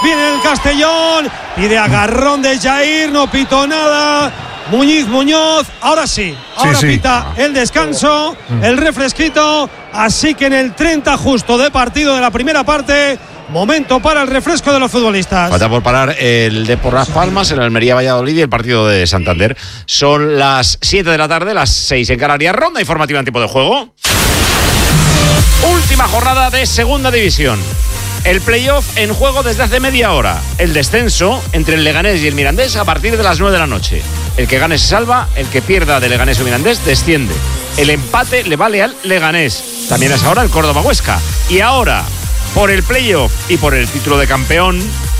viene el Castellón, pide agarrón de Jair, no pitó nada. Muñoz, ahora sí, pita el descanso, el refresquito, así que en el 30 justo de partido de la primera parte, momento para el refresco de los futbolistas. Falta por parar el de por Las Palmas, el Almería Valladolid y el partido de Santander. Son las 7 de la tarde, las 6 en Canarias. Ronda informativa en tiempo de juego. Última jornada de segunda división. El playoff en juego desde hace media hora. El descenso entre el Leganés y el Mirandés a partir de las 9 de la noche. El que gane se salva, el que pierda de Leganés o Mirandés desciende. El empate le vale al Leganés. También es ahora el Córdoba Huesca. Y ahora, por el playoff y por el título de campeón,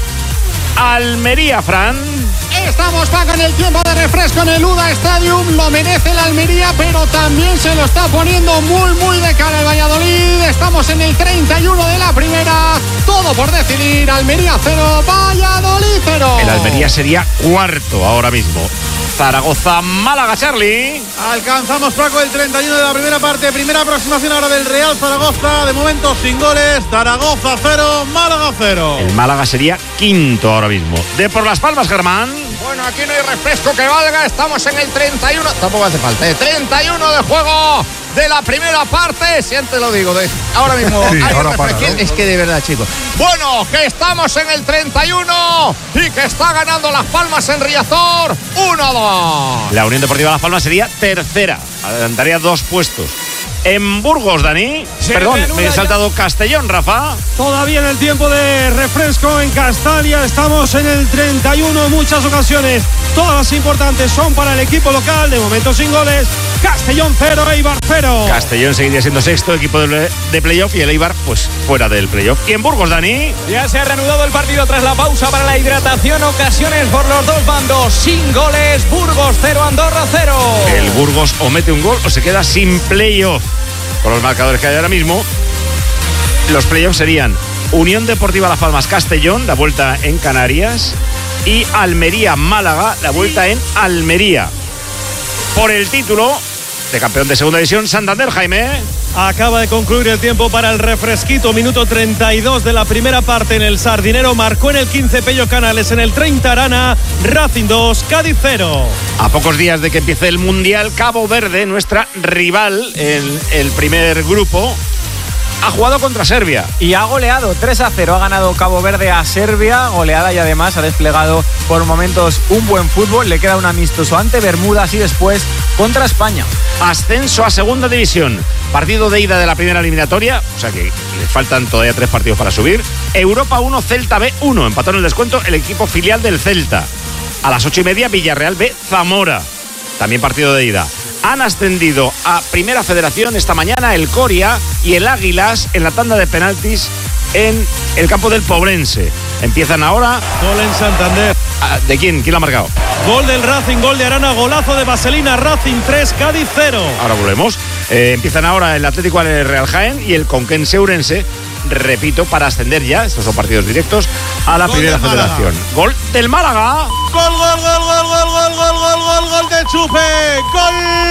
Almería, Fran. Estamos, Paco, en el tiempo de refresco en el UDA Stadium. Lo merece el Almería, pero también se lo está poniendo muy de cara el Valladolid. Estamos en el 31 de la primera. Todo por decidir. Almería 0, Valladolid 0. El Almería sería cuarto ahora mismo. Zaragoza, Málaga, Charlie. Alcanzamos, Paco, el 31 de la primera parte. Primera aproximación ahora del Real Zaragoza. De momento sin goles. Zaragoza 0, Málaga 0. El Málaga sería quinto ahora mismo. De por Las Palmas, Germán. Bueno, aquí no hay refresco que valga. Estamos en el 31. Tampoco hace falta. 31 de juego de la primera parte. Siempre lo digo. Ahora mismo sí, hay ahora refresco. para, ¿no? Es que de verdad, chicos. Bueno, que estamos en el 31 y que está ganando Las Palmas en Riazor 1-2. La Unión Deportiva Las Palmas sería tercera. Adelantaría 2 puestos. En Burgos, Dani. Perdón, me he saltado Castellón, Rafa. Todavía en el tiempo de refresco en Castalia. Estamos en el 31. Muchas ocasiones, todas las importantes son para el equipo local. De momento sin goles. Castellón 0, Eibar 0. Castellón seguiría siendo sexto, equipo de playoff, y el Eibar pues fuera del playoff. Y en Burgos, Dani. Ya se ha reanudado el partido tras la pausa para la hidratación. Ocasiones por los dos bandos. Sin goles. Burgos 0, Andorra 0. El Burgos o mete un gol o se queda sin playoff. Con los marcadores que hay ahora mismo, los playoffs serían Unión Deportiva Las Palmas, Castellón, la vuelta en Canarias, y Almería, Málaga, la vuelta en Almería. Por el título de campeón de segunda división, Santander, Jaime. Acaba de concluir el tiempo para el refresquito. Minuto 32 de la primera parte en el Sardinero. Marcó en el 15 Pello Canales, en el 30 Arana. Racing 2, Cádiz 0. A pocos días de que empiece el Mundial, Cabo Verde, nuestra rival en el primer grupo, ha jugado contra Serbia. Y ha goleado 3-0. Ha ganado Cabo Verde a Serbia. Goleada, y además ha desplegado por momentos un buen fútbol. Le queda un amistoso ante Bermudas y después contra España. Ascenso a segunda división. Partido de ida de la primera eliminatoria, o sea que le faltan todavía 3 partidos para subir. Europa 1, Celta B 1. Empató en el descuento el equipo filial del Celta. A las 8:30, Villarreal B, Zamora. También partido de ida. Han ascendido a Primera Federación esta mañana el Coria y el Águilas en la tanda de penaltis en el campo del Pobrense. Empiezan ahora. Gol en Santander. ¿De quién? ¿Quién lo ha marcado? Gol del Racing, gol de Arana, golazo de Vaselina. Racing 3, Cádiz 0. Ahora volvemos. Empiezan ahora el Atlético al Real Jaén y el Conquense Ourense, repito, para ascender ya, estos son partidos directos, a la Primera Federación. Gol del Málaga. Gol de Chupe. Gol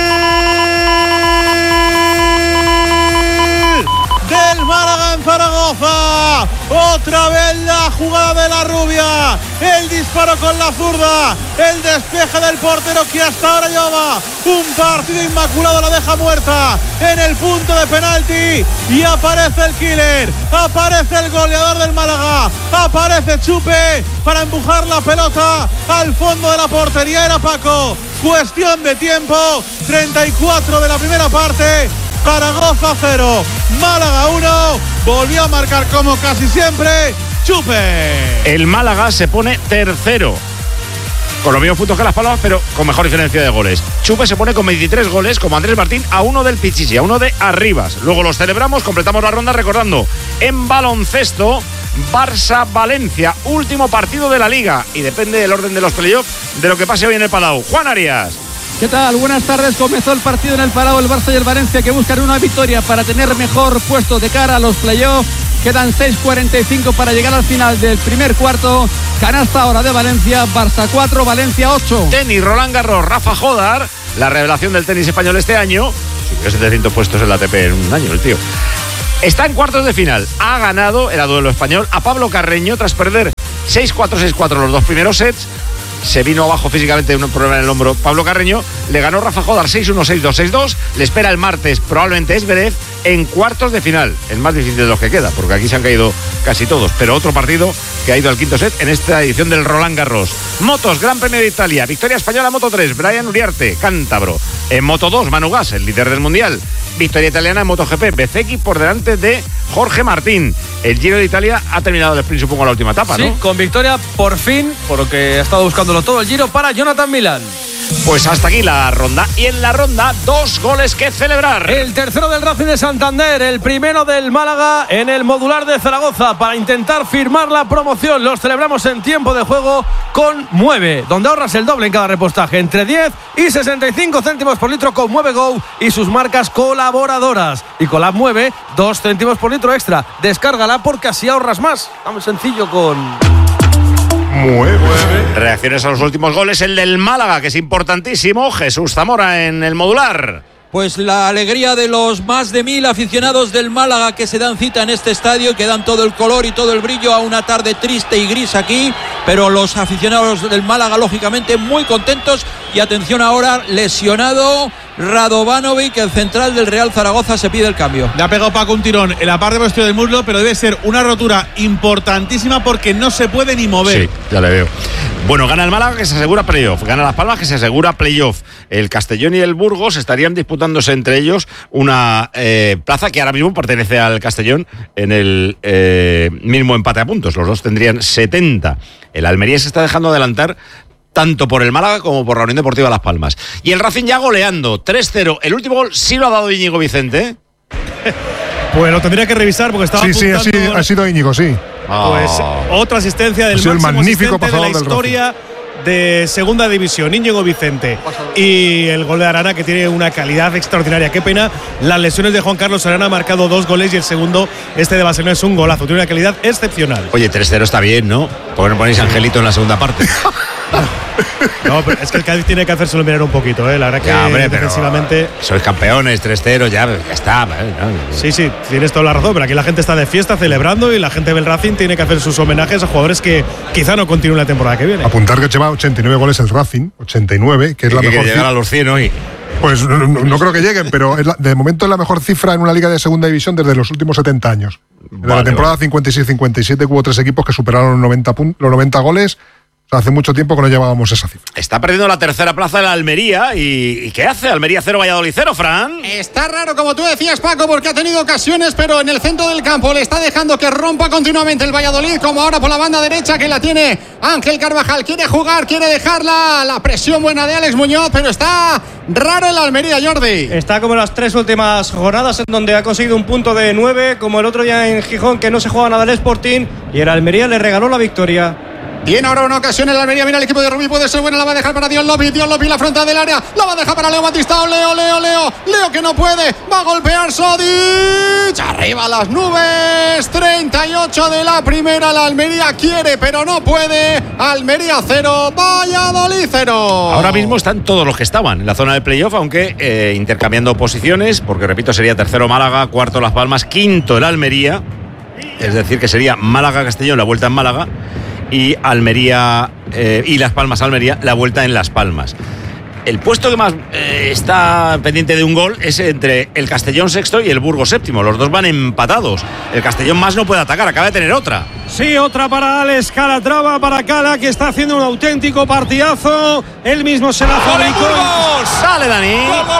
del Málaga en Zaragoza. Otra vez la jugada de la rubia. El disparo con la zurda. El despeje del portero que hasta ahora lleva un partido inmaculado. La deja muerta en el punto de penalti. Y aparece el killer. Aparece el goleador del Málaga. Aparece Chupe para empujar la pelota al fondo de la portería. Era Paco. Cuestión de tiempo. 34 de la primera parte. Zaragoza 0, Málaga 1, volvió a marcar como casi siempre Chupe. El Málaga se pone tercero, con los mismos puntos que Las Palmas, pero con mejor diferencia de goles. Chupe se pone con 23 goles, como Andrés Martín, a 1 del Pichichi, a 1 de Arribas. Luego los celebramos, completamos la ronda recordando en baloncesto Barça-Valencia, último partido de la Liga, y depende del orden de los playoffs de lo que pase hoy en el Palau. Juan Arias. ¿Qué tal? Buenas tardes. Comenzó el partido en el Palau. El Barça y el Valencia, que buscan una victoria para tener mejor puesto de cara a los playoffs. Quedan 6:45 para llegar al final del primer cuarto. Canasta ahora de Valencia. Barça 4, Valencia 8. Tenis, Roland Garros, Rafa Jodar, la revelación del tenis español este año. Subió 700 puestos en la ATP en un año el tío. Está en cuartos de final. Ha ganado, era duelo español, a Pablo Carreño tras perder 6-4, 6-4 los dos primeros sets. Se vino abajo físicamente de un problema en el hombro Pablo Carreño. Le ganó Rafa Jodar 6-1, 6-2, 6-2. Le espera el martes probablemente Zverev en cuartos de final. El más difícil de los que queda, porque aquí se han caído casi todos. Pero otro partido que ha ido al quinto set en esta edición del Roland Garros. Motos, Gran Premio de Italia. Victoria española en Moto 3. Brian Uriarte, cántabro. En Moto 2, Manu Gas, el líder del Mundial. Victoria italiana en MotoGP. Bezzecchi por delante de Jorge Martín. El Giro de Italia ha terminado el sprint, supongo, la última etapa, ¿no? Sí, con victoria por fin, por lo que ha estado buscándolo todo el Giro para Jonathan Milán. Pues hasta aquí la ronda. Y en la ronda, 2 goles que celebrar. El tercero del Racing de Santander, el primero del Málaga en el modular de Zaragoza para intentar firmar la promoción. Los celebramos en tiempo de juego con Mueve, donde ahorras el doble en cada repostaje, entre 10 y 65 céntimos por litro con Mueve Go y sus marcas colaboradoras. Y con la Mueve, 2 céntimos por litro extra. Descárgala porque así ahorras más. Tan sencillo con... Mueve. Reacciones a los últimos goles, el del Málaga, que es importantísimo. Jesús Zamora en el modular. Pues la alegría de los más de 1000 aficionados del Málaga que se dan cita en este estadio y que dan todo el color y todo el brillo a una tarde triste y gris aquí, pero los aficionados del Málaga lógicamente muy contentos. Y atención ahora, lesionado Radovanovic, el central del Real Zaragoza, se pide el cambio. Le ha pegado Paco un tirón en la parte posterior del muslo, pero debe ser una rotura importantísima porque no se puede ni mover. Sí, ya le veo. Bueno, gana el Málaga, que se asegura playoff. Gana Las Palmas, que se asegura playoff. El Castellón y el Burgos estarían disputándose entre ellos una plaza que ahora mismo pertenece al Castellón en el mismo empate a puntos. Los dos tendrían 70. El Almería se está dejando adelantar tanto por el Málaga como por la Unión Deportiva Las Palmas. Y el Racing ya goleando, 3-0. El último gol sí lo ha dado Íñigo Vicente. Pues lo tendría que revisar porque estaba apuntando... Sí, ha sido Íñigo, sí. Pues otra asistencia del máximo magnífico asistente de la historia de Segunda División, Íñigo Vicente. Y el gol de Arana, que tiene una calidad extraordinaria. Qué pena las lesiones de Juan Carlos Arana. Ha marcado 2 goles y el segundo, este de Barcelona, es un golazo. Tiene una calidad excepcional. Oye, 3-0 está bien, ¿no? ¿Por qué no ponéis Angelito en la segunda parte? No, pero es que el Cádiz tiene que hacérselo mirar un poquito, ¿eh? La verdad que ya, hombre, defensivamente... Sois campeones, 3-0, ya está. Sí, tienes toda la razón, pero aquí la gente está de fiesta celebrando y la gente del Racing tiene que hacer sus homenajes a jugadores que quizá no continúen la temporada que viene. Apuntar que lleva 89 goles el Racing, 89, que es la mejor. Que llegar a los 100 hoy. Pues no creo que lleguen, pero de momento es la mejor cifra en una liga de segunda división desde los últimos 70 años. De la temporada 56-57 hubo 3 equipos que superaron los 90 goles. O sea, hace mucho tiempo que no llevábamos esa cifra. Está perdiendo la tercera plaza de la Almería. ¿Y qué hace? Almería 0, Valladolid 0, Fran. Está raro, como tú decías, Paco, porque ha tenido ocasiones, pero en el centro del campo le está dejando que rompa continuamente el Valladolid, como ahora por la banda derecha, que la tiene Ángel Carvajal. Quiere jugar, quiere dejarla, la presión buena de Alex Muñoz, pero está raro el Almería, Jordi. Está como las 3 últimas jornadas, en donde ha conseguido un punto de 9, como el otro día en Gijón, que no se juega nada el Sporting, y el Almería le regaló la victoria. Tiene ahora una ocasión el Almería, mira el equipo de Rubí, puede ser buena, la va a dejar para Dion López la frontal del área, la va a dejar para Leo Batistao, Leo que no puede, va a golpear Sodic, arriba las nubes, 38 de la primera, la Almería quiere pero no puede, Almería 0, Valladolid 0. Ahora mismo están todos los que estaban en la zona de playoff, aunque intercambiando posiciones, porque repito, sería tercero Málaga, cuarto Las Palmas, quinto el Almería, es decir que sería Málaga-Castellón, la vuelta en Málaga, y Almería y Las Palmas Almería, la vuelta en Las Palmas. El puesto que más está pendiente de un gol es entre el Castellón sexto y el Burgos séptimo. Los dos van empatados. El Castellón más no puede atacar, acaba de tener otra. Sí, otra para Alex Calatrava, para Cala, que está haciendo un auténtico partidazo. Él mismo se la fabricó. ¡Sale, Dani!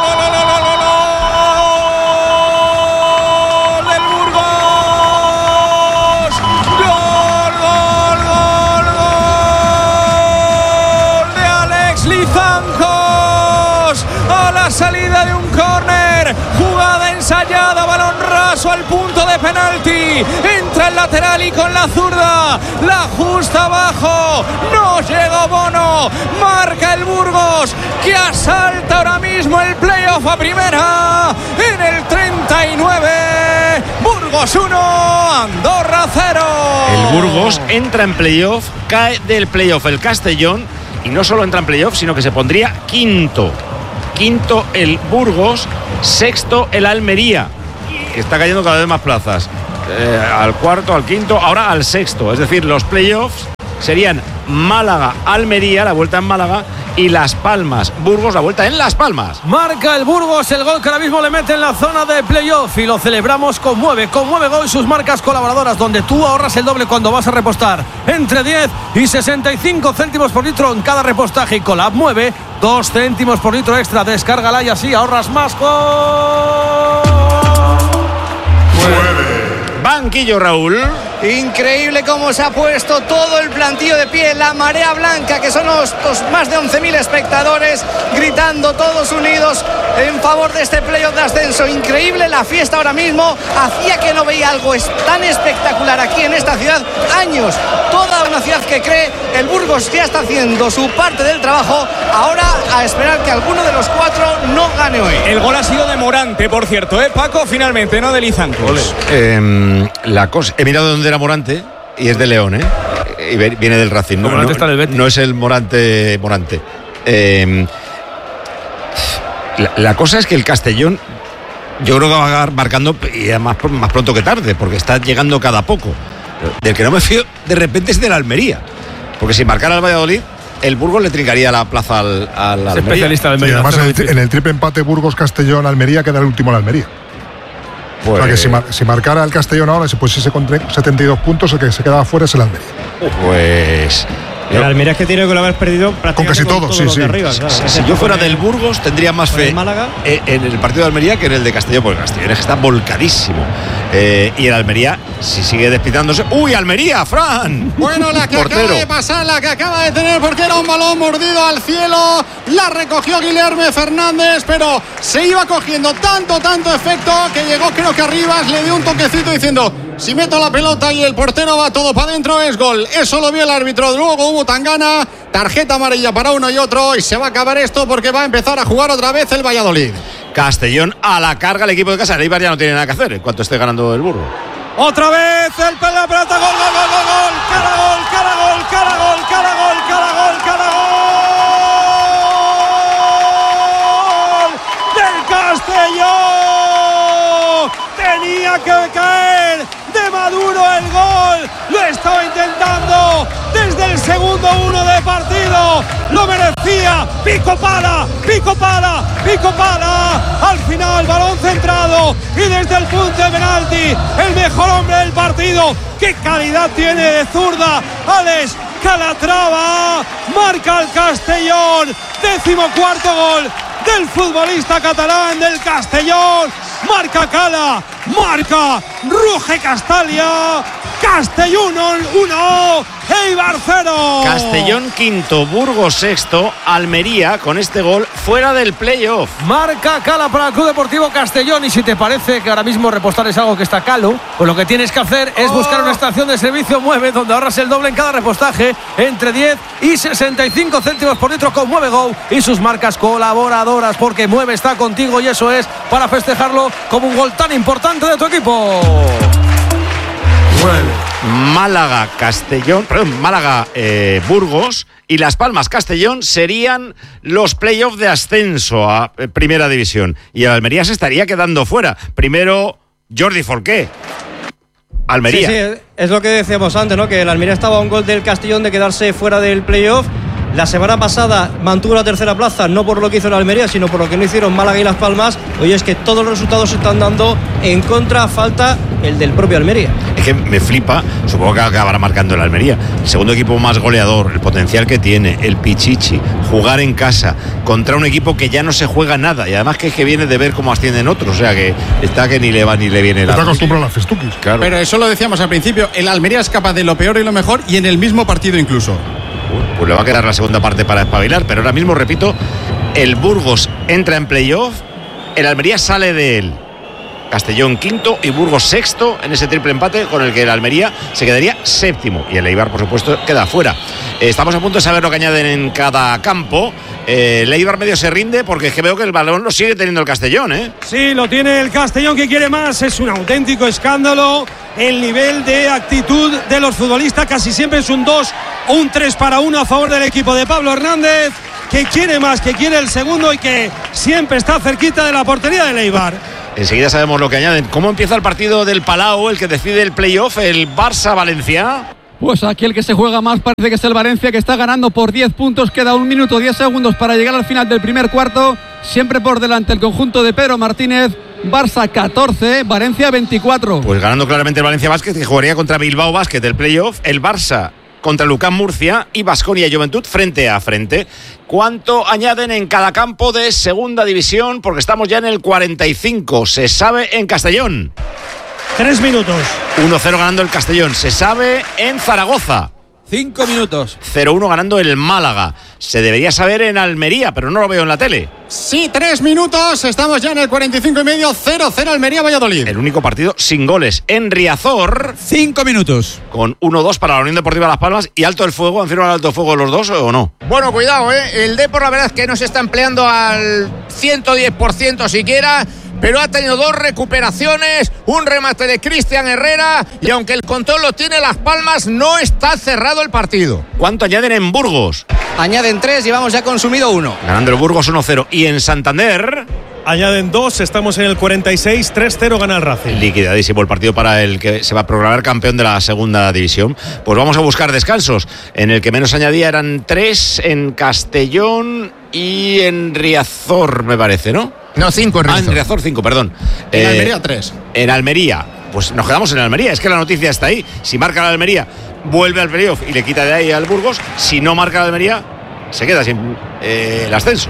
Salida de un córner, jugada ensayada, balón raso al punto de penalti, entra el lateral y con la zurda la ajusta abajo, no llegó Bono, marca el Burgos que asalta ahora mismo el playoff a primera en el 39, Burgos 1, Andorra 0. El Burgos entra en playoff, cae del playoff el Castellón y no solo entra en playoff, sino que se pondría quinto el Burgos, sexto el Almería, que está cayendo cada vez más plazas, al cuarto, al quinto, ahora al sexto, es decir, los playoffs serían Málaga-Almería, la vuelta en Málaga, y Las Palmas-Burgos, la vuelta en Las Palmas. Marca el Burgos el gol que ahora mismo le mete en la zona de playoff y lo celebramos con Mueve Gol, sus marcas colaboradoras, donde tú ahorras el doble cuando vas a repostar. Entre 10 y 65 céntimos por litro en cada repostaje, y con la app Mueve, 2 céntimos por litro extra. Descárgala y así ahorras más con Mueve. Banquillo, Raúl. Increíble cómo se ha puesto todo el plantillo de pie, la marea blanca, que son los más de 11.000 espectadores gritando todos unidos en favor de este playoff de ascenso. Increíble la fiesta ahora mismo, hacía que no veía algo tan espectacular aquí en esta ciudad, años, toda una ciudad que cree. El Burgos ya está haciendo su parte del trabajo, ahora a esperar que alguno de los 4 no gane hoy. El gol ha sido de Morante, por cierto, Paco, finalmente, no de Lizancos. La cosa, he mirado dónde era Morante y es de León, y viene del Racing. No es el Morante. La cosa es que el Castellón, yo creo que va a acabar marcando, y además más pronto que tarde, porque está llegando cada poco. Del que no me fío de repente es del Almería, porque si marcara al Valladolid, el Burgos le trincaría la plaza al Almería. Especialista del Almería. Además, en el triple empate Burgos-Castellón-Almería queda el último al Almería. Pues, o sea que si marcara el Castellón ahora, si pusiese con 72 puntos, el que se quedaba fuera es el Almería. Pues el Almería es que tiene que lo haber perdido prácticamente con casi todo, sí. Arriba, claro. Si yo fuera del Burgos, tendría más fe en el partido de Almería que en el de Castellón, porque Castellón es que está volcadísimo. Y el Almería, si sigue despitándose. ¡Uy, Almería, Fran! Bueno, la que acaba de pasar, la que acaba de tener, porque era un balón mordido al cielo. La recogió Guilherme Fernández, pero se iba cogiendo tanto efecto que llegó, creo que Arribas le dio un toquecito diciendo: si meto la pelota y el portero va todo para adentro, es gol. Eso lo vio el árbitro. Luego hubo tangana, tarjeta amarilla para uno y otro, y se va a acabar esto porque va a empezar a jugar otra vez el Valladolid. Castellón a la carga, el equipo de casa. Eibar ya no tiene nada que hacer en cuanto esté ganando el Burgos. Otra vez la pelota, gol, cara gol del Castellón. Tenía que caer de Maduro el gol, lo estaba intentando desde el segundo 1 de partido, lo merecía. Pico pala, al final balón centrado y desde el punto de penalti el mejor hombre del partido. Qué calidad tiene de zurda Alex Calatrava, marca el Castellón, 14º gol del futbolista catalán del Castellón. Marca Cala, marca Ruge Castalia. Castellón 1, Eibar 0. Castellón quinto, Burgos sexto, Almería con este gol fuera del playoff. Marca Cala para el Club Deportivo Castellón. Y si te parece que ahora mismo repostar es algo que está calo, pues lo que tienes que hacer es buscar una estación de servicio Mueve, donde ahorras el doble en cada repostaje, entre 10 y 65 céntimos por litro con Mueve Go y sus marcas colaboradoras, porque Mueve está contigo y eso es para festejarlo como un gol tan importante de tu equipo. Málaga, Burgos y Las Palmas, Castellón serían los playoffs de ascenso a Primera División. Y el Almería se estaría quedando fuera. Primero, Jordi Forqué. Almería. Sí, es lo que decíamos antes, ¿no? Que el Almería estaba a un gol del Castellón de quedarse fuera del playoff. La semana pasada mantuvo la tercera plaza, no por lo que hizo el Almería, sino por lo que no hicieron Málaga y Las Palmas. Oye, es que todos los resultados se están dando en contra, falta el del propio Almería. Es que me flipa, supongo que acabará marcando el Almería. El segundo equipo más goleador, el potencial que tiene, el Pichichi, jugar en casa contra un equipo que ya no se juega nada. Y además que es que viene de ver cómo ascienden otros, o sea que está que ni le va ni le viene. Está acostumbrado a las festuquis. Claro. Pero eso lo decíamos al principio, el Almería es capaz de lo peor y lo mejor, y en el mismo partido incluso. Pues le va a quedar la segunda parte para espabilar, pero ahora mismo, repito, el Burgos entra en playoff, el Almería sale de él. Castellón quinto y Burgos sexto en ese triple empate con el que el Almería se quedaría séptimo y el Eibar, por supuesto, queda fuera. Estamos a punto de saber lo que añaden en cada campo. El Eibar medio se rinde porque es que veo que el balón lo sigue teniendo el Castellón, ¿eh? Sí, lo tiene el Castellón, que quiere más. Es un auténtico escándalo el nivel de actitud de los futbolistas. Casi siempre es un 2 o un 3-1 a favor del equipo de Pablo Hernández, que quiere más, que quiere el segundo y que siempre está cerquita de la portería del Eibar. Enseguida sabemos lo que añaden. ¿Cómo empieza el partido del Palau, el que decide el playoff, el Barça-Valencia? Pues aquí el que se juega más parece que es el Valencia, que está ganando por 10 puntos. Queda 1 minuto 10 segundos para llegar al final del primer cuarto. Siempre por delante el conjunto de Pedro Martínez. Barça 14, Valencia 24. Pues ganando claramente el Valencia Basket, que jugaría contra Bilbao Basket del playoff. El Barça contra Lucán Murcia y Baskonia Juventud frente a frente. ¿Cuánto añaden en cada campo de segunda división? Porque estamos ya en el 45. Se sabe en Castellón. 3 minutos. 1-0 ganando el Castellón. Se sabe en Zaragoza. 5 minutos. 0-1 ganando el Málaga. Se debería saber en Almería, pero no lo veo en la tele. Sí, 3 minutos. Estamos ya en el 45 y medio. 0-0 Almería-Valladolid. El único partido sin goles. En Riazor. 5 minutos. Con 1-2 para la Unión Deportiva Las Palmas. ¿Y Alto el Fuego? ¿Han firmado Alto el Fuego los dos o no? Bueno, cuidado, el Depor la verdad es que no se está empleando al 110% siquiera, pero ha tenido 2 recuperaciones, un remate de Cristian Herrera, y aunque el control lo tiene Las Palmas, no está cerrado el partido. ¿Cuánto añaden en Burgos? Añaden 3, llevamos ya consumido 1. Ganando el Burgos 1-0. Y en Santander añaden 2, estamos en el 46, 3-0 gana el Racing. Liquidadísimo el partido para el que se va a proclamar campeón de la segunda división. Pues vamos a buscar descansos. En el que menos añadía eran 3 en Castellón y en Riazor, me parece, ¿no? No, 5 en Riazor. En Riazor 5, perdón. En Almería 3. En Almería. Pues nos quedamos en Almería. Es que la noticia está ahí. Si marca la Almería, vuelve al playoff y le quita de ahí al Burgos. Si no marca la Almería, se queda sin el ascenso.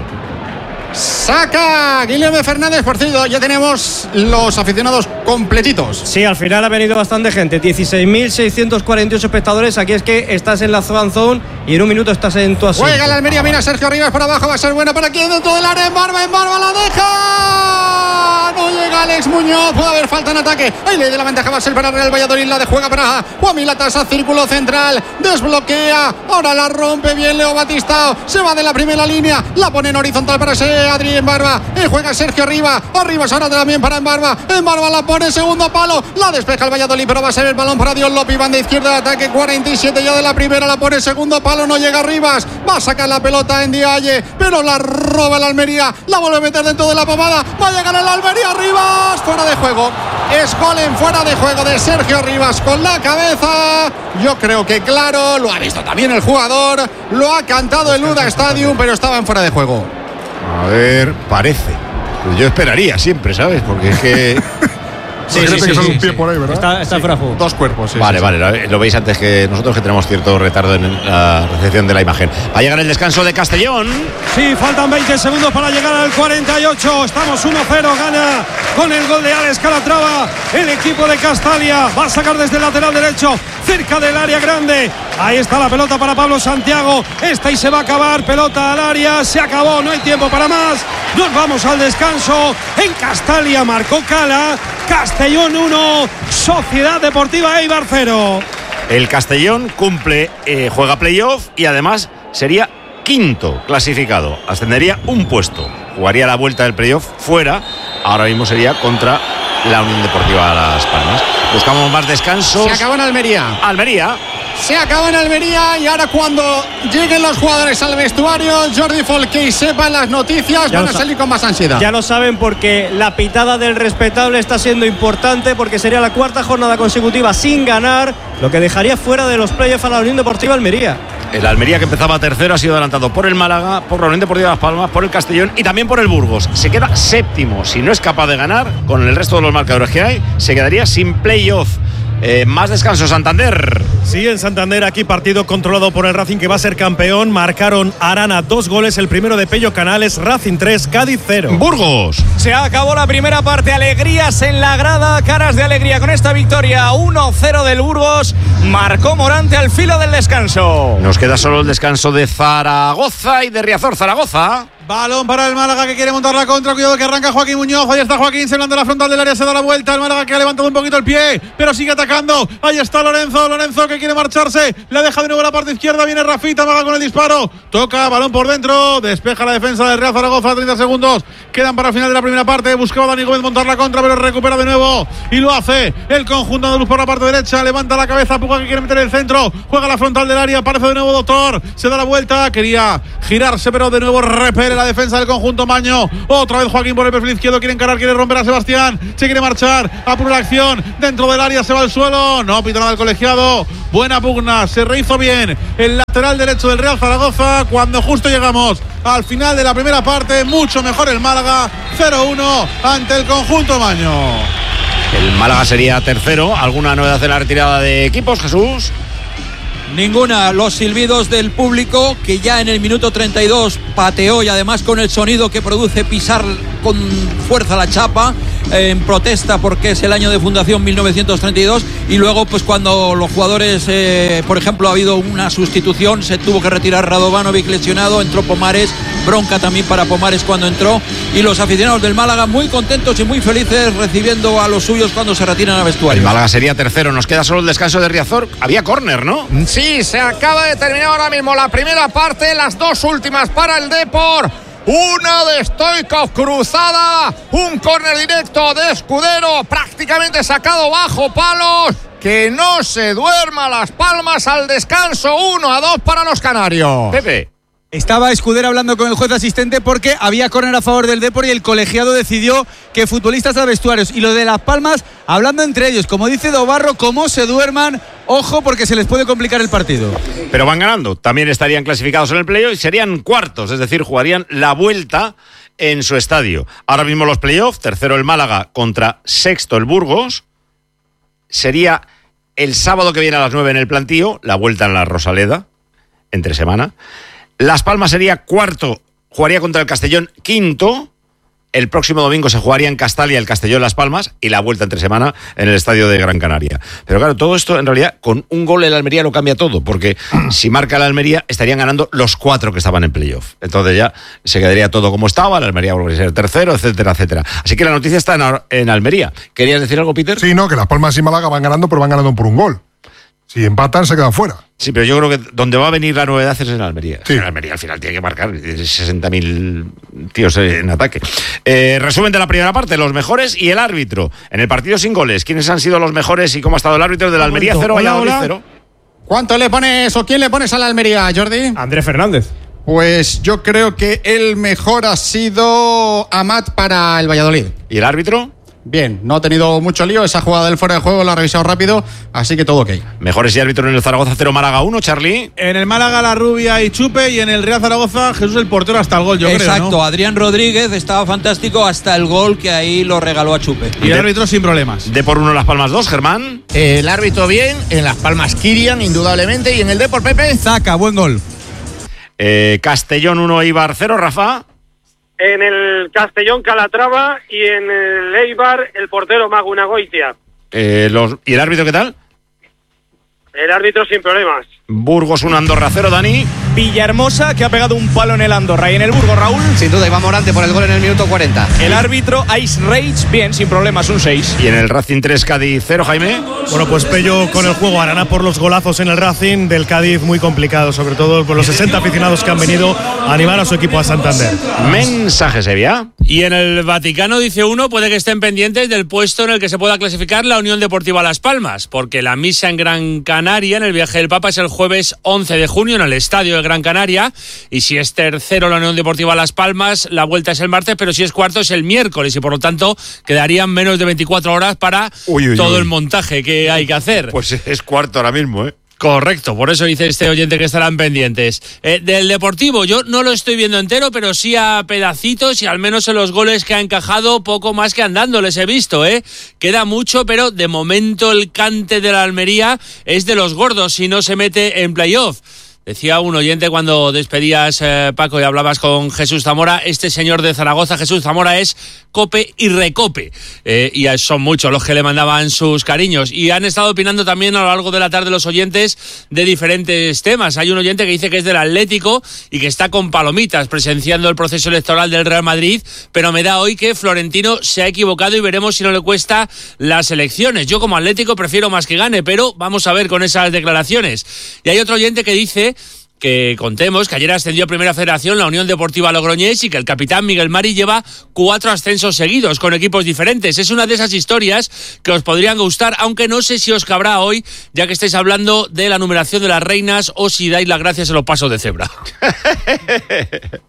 Saca Guillermo Fernández, por cierto, ya tenemos los aficionados completitos. Sí, al final ha venido bastante gente, 16.648 espectadores. Aquí es que estás en la zone y en un minuto estás en tu asiento. Juega la Almería, mira Sergio Rivas por abajo, va a ser buena para aquí dentro del área, en barba la deja. No llega Alex Muñoz, puede haber falta en ataque. Ahí le de la ventaja va a ser para Real Valladolid, la de juega para Juan Milatasa, círculo central, desbloquea, ahora la rompe bien Leo Batistao, se va de la primera línea, la pone en horizontal para ese Adri Embarba, juega Sergio Arribas ahora también para Embarba la pone segundo palo, la despeja el Valladolid, pero va a ser el balón para Dios López, banda izquierda de ataque, 47 ya de la primera, la pone segundo palo, no llega Rivas, va a sacar la pelota en Dialle, pero la roba el Almería, la vuelve a meter dentro de la pomada, va a llegar el Almería, Rivas, fuera de juego, es gol en fuera de juego de Sergio Rivas con la cabeza, yo creo que claro, lo ha visto también el jugador, lo ha cantado el Luda Stadium, pero estaba en fuera de juego. A ver, parece. Pues yo esperaría siempre, ¿sabes? Porque es que Sí, que son un pie por ahí, ¿verdad? Está fuera de juego. 2 cuerpos, sí. Vale, lo veis antes que nosotros, que tenemos cierto retardo en la recepción de la imagen. Va a llegar el descanso de Castellón. Sí, faltan 20 segundos para llegar al 48. Estamos 1-0, gana con el gol de Alex Calatrava el equipo de Castalia. Va a sacar desde el lateral derecho, cerca del área grande. Ahí está la pelota para Pablo Santiago. Esta y se va a acabar. Pelota al área. Se acabó. No hay tiempo para más. Nos vamos al descanso. En Castalia marcó Cala. Castellón 1, Sociedad Deportiva Eibar 0. El Castellón cumple, juega playoff y además sería quinto clasificado. Ascendería un puesto. Jugaría la vuelta del playoff fuera. Ahora mismo sería contra la Unión Deportiva Las Palmas. Buscamos más descansos. Se acabó en Almería. Se acabó en Almería y ahora cuando lleguen los jugadores al vestuario, Jordi Folqué y sepan las noticias, van a salir con más ansiedad. Ya lo saben porque la pitada del respetable está siendo importante porque sería la 4ª jornada consecutiva sin ganar, lo que dejaría fuera de los playoffs a la Unión Deportiva Almería. El Almería, que empezaba tercero, ha sido adelantado por el Málaga, por la Unión Deportiva Las Palmas, por el Castellón y también por el Burgos. Se queda séptimo. Si no es capaz de ganar con el resto de los marcadores que hay, se quedaría sin playoff. Más descanso, Santander. Sí, en Santander, aquí partido controlado por el Racing, que va a ser campeón. Marcaron Arana 2 goles, el primero de Pello Canales, Racing 3, Cádiz 0. Burgos. Se acabó la primera parte, alegrías en la grada, caras de alegría con esta victoria 1-0 del Burgos. Marcó Morante al filo del descanso. Nos queda solo el descanso de Zaragoza y de Riazor. Zaragoza. Balón para el Málaga, que quiere montar la contra. Cuidado que arranca Joaquín Muñoz. Ahí está Joaquín, se levanta la frontal del área, se da la vuelta. El Málaga, que ha levantado un poquito el pie, pero sigue atacando. Ahí está Lorenzo, que quiere marcharse. La deja de nuevo a la parte izquierda. Viene Rafita, Maga con el disparo. Toca, balón por dentro. Despeja la defensa del Real Zaragoza. 30 segundos quedan para el final de la primera parte. Buscaba Dani Gómez montar la contra, pero recupera de nuevo. Y lo hace el conjunto andaluz por la parte derecha. Levanta la cabeza, Puga, que quiere meter el centro. Juega la frontal del área. Aparece de nuevo Doctor. Se da la vuelta. Quería girarse, pero de nuevo repele la defensa del conjunto maño. Otra vez Joaquín por el perfil izquierdo, quiere encarar, quiere romper a Sebastián, se quiere marchar, apura la acción, dentro del área se va al suelo, no pita nada el colegiado. Buena pugna, se rehizo bien el lateral derecho del Real Zaragoza cuando justo llegamos al final de la primera parte. Mucho mejor el Málaga, 0-1 ante el conjunto maño. El Málaga sería tercero. ¿Alguna novedad en la retirada de equipos, Jesús? Ninguna. Los silbidos del público, que ya en el minuto 32 pateó, y además con el sonido que produce pisar con fuerza la chapa, en protesta porque es el año de fundación 1932. Y luego pues cuando los jugadores, por ejemplo, ha habido una sustitución, se tuvo que retirar Radovanovic lesionado, entró Pomares, bronca también para Pomares cuando entró, y los aficionados del Málaga muy contentos y muy felices recibiendo a los suyos cuando se retiran al vestuario. El Málaga sería tercero. Nos queda solo el descanso de Riazor. Había córner, ¿no? Sí, se acaba de terminar ahora mismo la primera parte, las dos últimas para el Depor. Una de Stoichkov cruzada, un córner directo de Escudero, prácticamente sacado bajo palos. Que no se duerma Las Palmas al descanso, 1-2 para los canarios. Pepe. Estaba Escudero hablando con el juez asistente porque había córner a favor del Depor y el colegiado decidió que futbolistas a vestuarios. Y lo de Las Palmas, hablando entre ellos, como dice Dobarro, cómo se duerman, ojo porque se les puede complicar el partido. Pero van ganando, también estarían clasificados en el playoff y serían cuartos, es decir, jugarían la vuelta en su estadio. Ahora mismo los playoffs, tercero el Málaga contra sexto el Burgos. Sería el sábado que viene a las 9 en el Plantío, la vuelta en la Rosaleda, entre semana. Las Palmas sería cuarto, jugaría contra el Castellón quinto. El próximo domingo se jugaría en Castalia el Castellón Las Palmas y la vuelta entre semana en el estadio de Gran Canaria. Pero claro, todo esto en realidad con un gol el Almería lo cambia todo, porque si marca el Almería estarían ganando los 4 que estaban en playoff. Entonces ya se quedaría todo como estaba, el Almería volvería a ser tercero, etcétera, etcétera. Así que la noticia está en Almería. ¿Querías decir algo, Peter? Sí, no, que Las Palmas y Málaga van ganando, pero van ganando por un gol. Si empatan, se quedan fuera. Sí, pero yo creo que donde va a venir la novedad es en Almería. Sí. En Almería al final tiene que marcar 60.000 tíos en ataque. Resumen de la primera parte, los mejores y el árbitro. En el partido sin goles, ¿quiénes han sido los mejores y cómo ha estado el árbitro del Almería 0, Valladolid 0? ¿Cuánto le pones o quién le pones a la Almería, Jordi? Andrés Fernández. Pues yo creo que el mejor ha sido Amat para el Valladolid. ¿Y el árbitro? Bien, no ha tenido mucho lío, esa jugada del fuera de juego la ha revisado rápido, así que todo ok. Mejores y árbitro en el Zaragoza 0, Málaga 1, Charlie. En el Málaga la Rubia y Chupe, y en el Real Zaragoza Jesús el portero hasta el gol, yo creo, ¿no? Exacto, Adrián Rodríguez estaba fantástico hasta el gol que ahí lo regaló a Chupe. Y el árbitro sin problemas. Depor 1, Las Palmas 2, Germán. El árbitro bien, en Las Palmas Kirian, indudablemente, y en el Depor, Pepe. Zaca, buen gol. Castellón 1, Eibar 0, Rafa. En el Castellón Calatrava y en el Eibar el portero Maguna Goitia. ¿Y el árbitro qué tal? El árbitro sin problemas. Burgos 1, Andorra 0, Dani. Villahermosa, que ha pegado un palo en el Andorra. Y en el Burgos, Raúl. Sin duda, Iván Morante por el gol en el minuto 40. El árbitro Ice Rage, bien, sin problemas, un 6. Y en el Racing 3, Cádiz 0, Jaime. Bueno, pues Pello con el juego, Arana por los golazos en el Racing, del Cádiz muy complicado, sobre todo por los 60 aficionados que han venido a animar a su equipo a Santander. Mensaje, Sevilla. Y en el Vaticano, dice uno, puede que estén pendientes del puesto en el que se pueda clasificar la Unión Deportiva Las Palmas, porque la misa en Gran Canaria, en el viaje del Papa, es el jueves 11 de junio en el Estadio de Gran Canaria, y si es tercero la Unión Deportiva Las Palmas, la vuelta es el martes, pero si es cuarto es el miércoles, y por lo tanto quedarían menos de 24 horas para todo el montaje que hay que hacer. Pues es cuarto ahora mismo, ¿eh? Correcto, por eso dice este oyente que estarán pendientes. Del Deportivo, yo no lo estoy viendo entero, pero sí a pedacitos, y al menos en los goles que ha encajado, poco más que andando les he visto, Queda mucho, pero de momento el cante de la Almería es de los gordos si no se mete en playoff. Decía un oyente cuando despedías, Paco, y hablabas con Jesús Zamora, este señor de Zaragoza, Jesús Zamora, es cope y recope. Y son muchos los que le mandaban sus cariños. Y han estado opinando también a lo largo de la tarde los oyentes de diferentes temas. Hay un oyente que dice que es del Atlético y que está con palomitas presenciando el proceso electoral del Real Madrid, pero me da hoy que Florentino se ha equivocado y veremos si no le cuesta las elecciones. Yo como Atlético prefiero más que gane, pero vamos a ver con esas declaraciones. Y hay otro oyente que dice que contemos que ayer ascendió a Primera Federación la Unión Deportiva Logroñés y que el capitán Miguel Mari lleva 4 ascensos seguidos con equipos diferentes. Es una de esas historias que os podrían gustar, aunque no sé si os cabrá hoy, ya que estáis hablando de la numeración de las reinas, o si dais las gracias en los pasos de cebra.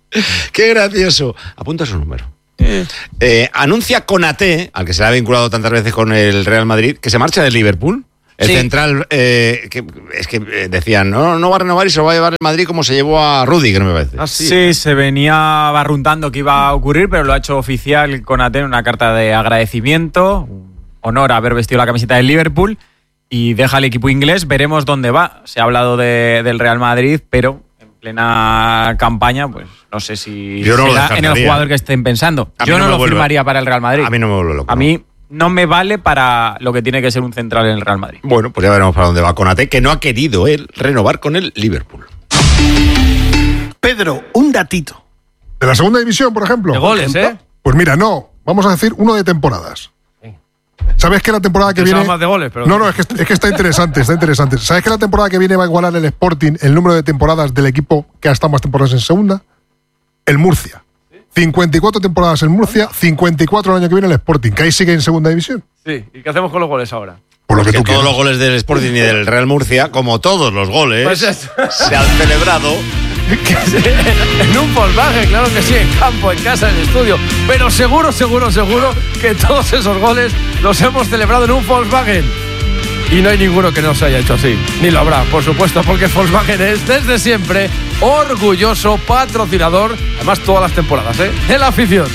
Qué gracioso. Apunta su número. Anuncia Konaté, al que se le ha vinculado tantas veces con el Real Madrid, que se marcha del Liverpool. El central, decían, no va a renovar y se lo va a llevar el Madrid como se llevó a Rudiger, me parece. Sí, se venía barruntando que iba a ocurrir, pero lo ha hecho oficial Konaté en una carta de agradecimiento, un honor haber vestido la camiseta del Liverpool, y deja el equipo inglés. Veremos dónde va. Se ha hablado del Real Madrid, pero en plena campaña, pues no sé si será en el jugador que estén pensando. Yo no lo firmaría para el Real Madrid. A mí no me vuelve loco. A mí no me vale para lo que tiene que ser un central en el Real Madrid. Bueno, pues ya veremos para dónde va Konaté, que no ha querido él renovar con el Liverpool. Pedro, un datito. ¿De la segunda división, por ejemplo? De goles, Pues mira, no. Vamos a decir uno de temporadas. ¿Sabes que la temporada que viene... más de goles, pero... No, es que está interesante, ¿Sabes que la temporada que viene va a igualar el Sporting el número de temporadas del equipo que ha estado más temporadas en segunda? El Murcia. 54 temporadas en Murcia, 54 el año que viene el Sporting, que ahí sigue en segunda división. Sí, ¿y qué hacemos con los goles ahora? Por lo que tú todos los goles del Sporting y del Real Murcia, como todos los goles, pues se han celebrado en un Volkswagen, claro que sí, en campo, en casa, en el estudio. Pero seguro que todos esos goles los hemos celebrado en un Volkswagen. Y no hay ninguno que no se haya hecho así. Ni lo habrá, por supuesto, porque Volkswagen es desde siempre orgulloso patrocinador, además todas las temporadas, de la afición.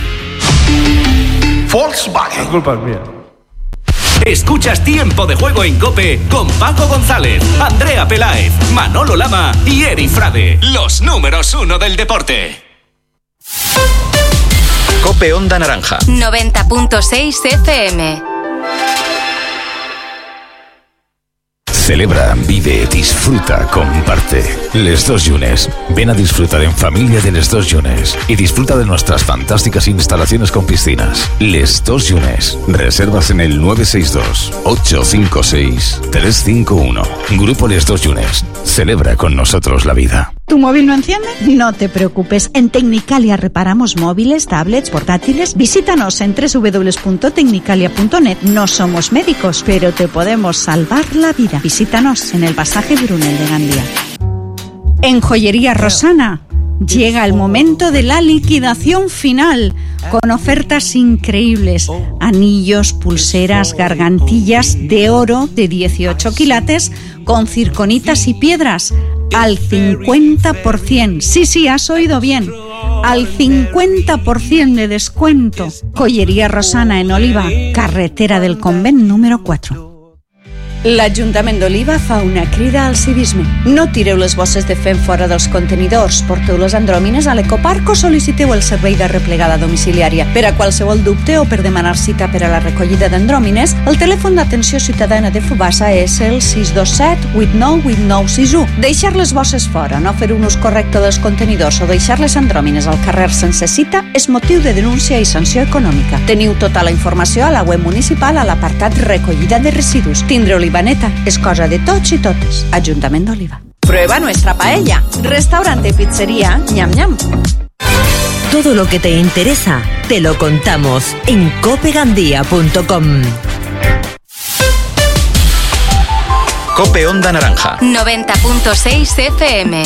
Volkswagen. La culpa es mía. Escuchas Tiempo de Juego en COPE con Paco González, Andrea Peláez, Manolo Lama y Eri Frade, los números 1 del deporte. COPE Onda Naranja 90.6 FM. Celebra, vive, disfruta, comparte. Les Dos Llunes. Ven a disfrutar en familia de Les Dos Llunes y disfruta de nuestras fantásticas instalaciones con piscinas. Les Dos Llunes. Reservas en el 962-856-351. Grupo Les Dos Llunes. Celebra con nosotros la vida. ¿Tu móvil no enciende? No te preocupes. En Tecnicalia reparamos móviles, tablets, portátiles. Visítanos en www.tecnicalia.net. No somos médicos, pero te podemos salvar la vida. Visítanos en el pasaje Brunel de Gandía. En Joyería Rosana llega el momento de la liquidación final, con ofertas increíbles. Anillos, pulseras, gargantillas de oro de 18 quilates con circonitas y piedras al 50%. Sí, has oído bien. Al 50% de descuento. Joyería Rosana en Oliva, carretera del Convent número 4. L'Ajuntament d'Oliva fa una crida al civisme. No tireu les bosses de fem fora dels contenidors, porteu les andròmines a l'ecoparc o sol·liciteu el servei de replegada domiciliària. Per a qualsevol dubte o per demanar cita per a la recollida d'andròmines, el telèfon d'atenció ciutadana de Fubassa és el 627 89 8961. Deixar les bosses fora, no fer un ús correcte dels contenidors o deixar les andròmines al carrer sense cita és motiu de denúncia i sanció econòmica. Teniu tota la informació a la web municipal a l'apartat recollida de residus. Tindre Olivaneta es cosa de tots y totes. Ayuntamiento de Oliva. Prueba nuestra paella. Restaurante y pizzería Ñam Ñam. Todo lo que te interesa, te lo contamos en copegandía.com. COPE Onda Naranja 90.6 FM.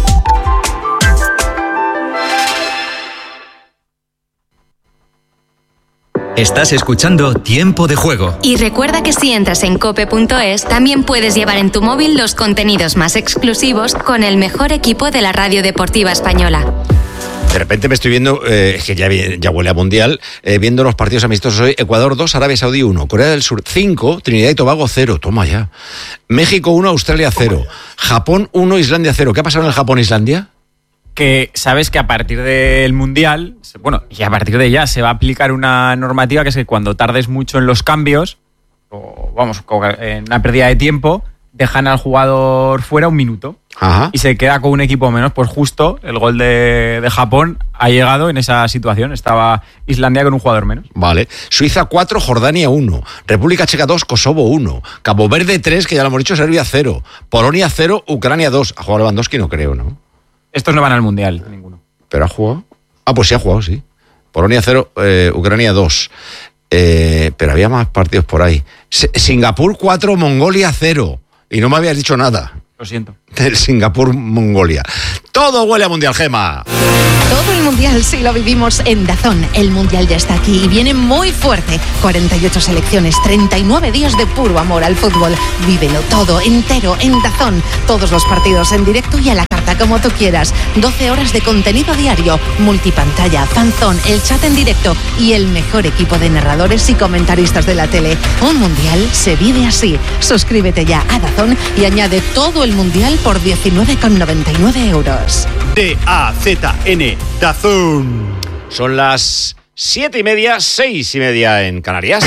Estás escuchando Tiempo de Juego. Y recuerda que si entras en cope.es, también puedes llevar en tu móvil los contenidos más exclusivos con el mejor equipo de la radio deportiva española. De repente me estoy viendo, es que ya huele a mundial, viendo los partidos amistosos hoy. Ecuador 2, Arabia Saudí 1, Corea del Sur 5, Trinidad y Tobago 0, toma ya. México 1, Australia 0, Japón 1, Islandia 0. ¿Qué ha pasado en el Japón-Islandia? Que sabes que a partir del Mundial, bueno, y a partir de ya se va a aplicar una normativa que es que cuando tardes mucho en los cambios, o vamos, en una pérdida de tiempo, dejan al jugador fuera un minuto. Ajá. Y se queda con un equipo menos. Pues justo el gol de Japón ha llegado en esa situación. Estaba Islandia con un jugador menos. Vale. Suiza 4, Jordania 1, República Checa 2, Kosovo 1, Cabo Verde 3, que ya lo hemos dicho, Serbia 0, Polonia 0, Ucrania 2. ¿Ha jugado Lewandowski? No creo, ¿no? Estos no van al Mundial, ninguno. ¿Pero ha jugado? Ah, pues sí ha jugado, sí. Polonia 0, Ucrania 2. Pero había más partidos por ahí. Singapur 4, Mongolia 0. Y no me habías dicho nada. Lo siento. Del Singapur-Mongolia. Todo huele a Mundial, Gema. Todo el Mundial sí lo vivimos en DAZN. El Mundial ya está aquí y viene muy fuerte. 48 selecciones, 39 días de puro amor al fútbol. Vívelo todo, entero, en DAZN. Todos los partidos en directo y a la carta, como tú quieras. 12 horas de contenido diario, multipantalla, fanzón, el chat en directo y el mejor equipo de narradores y comentaristas de la tele. Un Mundial se vive así. Suscríbete ya a DAZN y añade todo el Mundial por 19,99 euros. DAZN, DAZN. Son las 7:30, 6:30 en Canarias.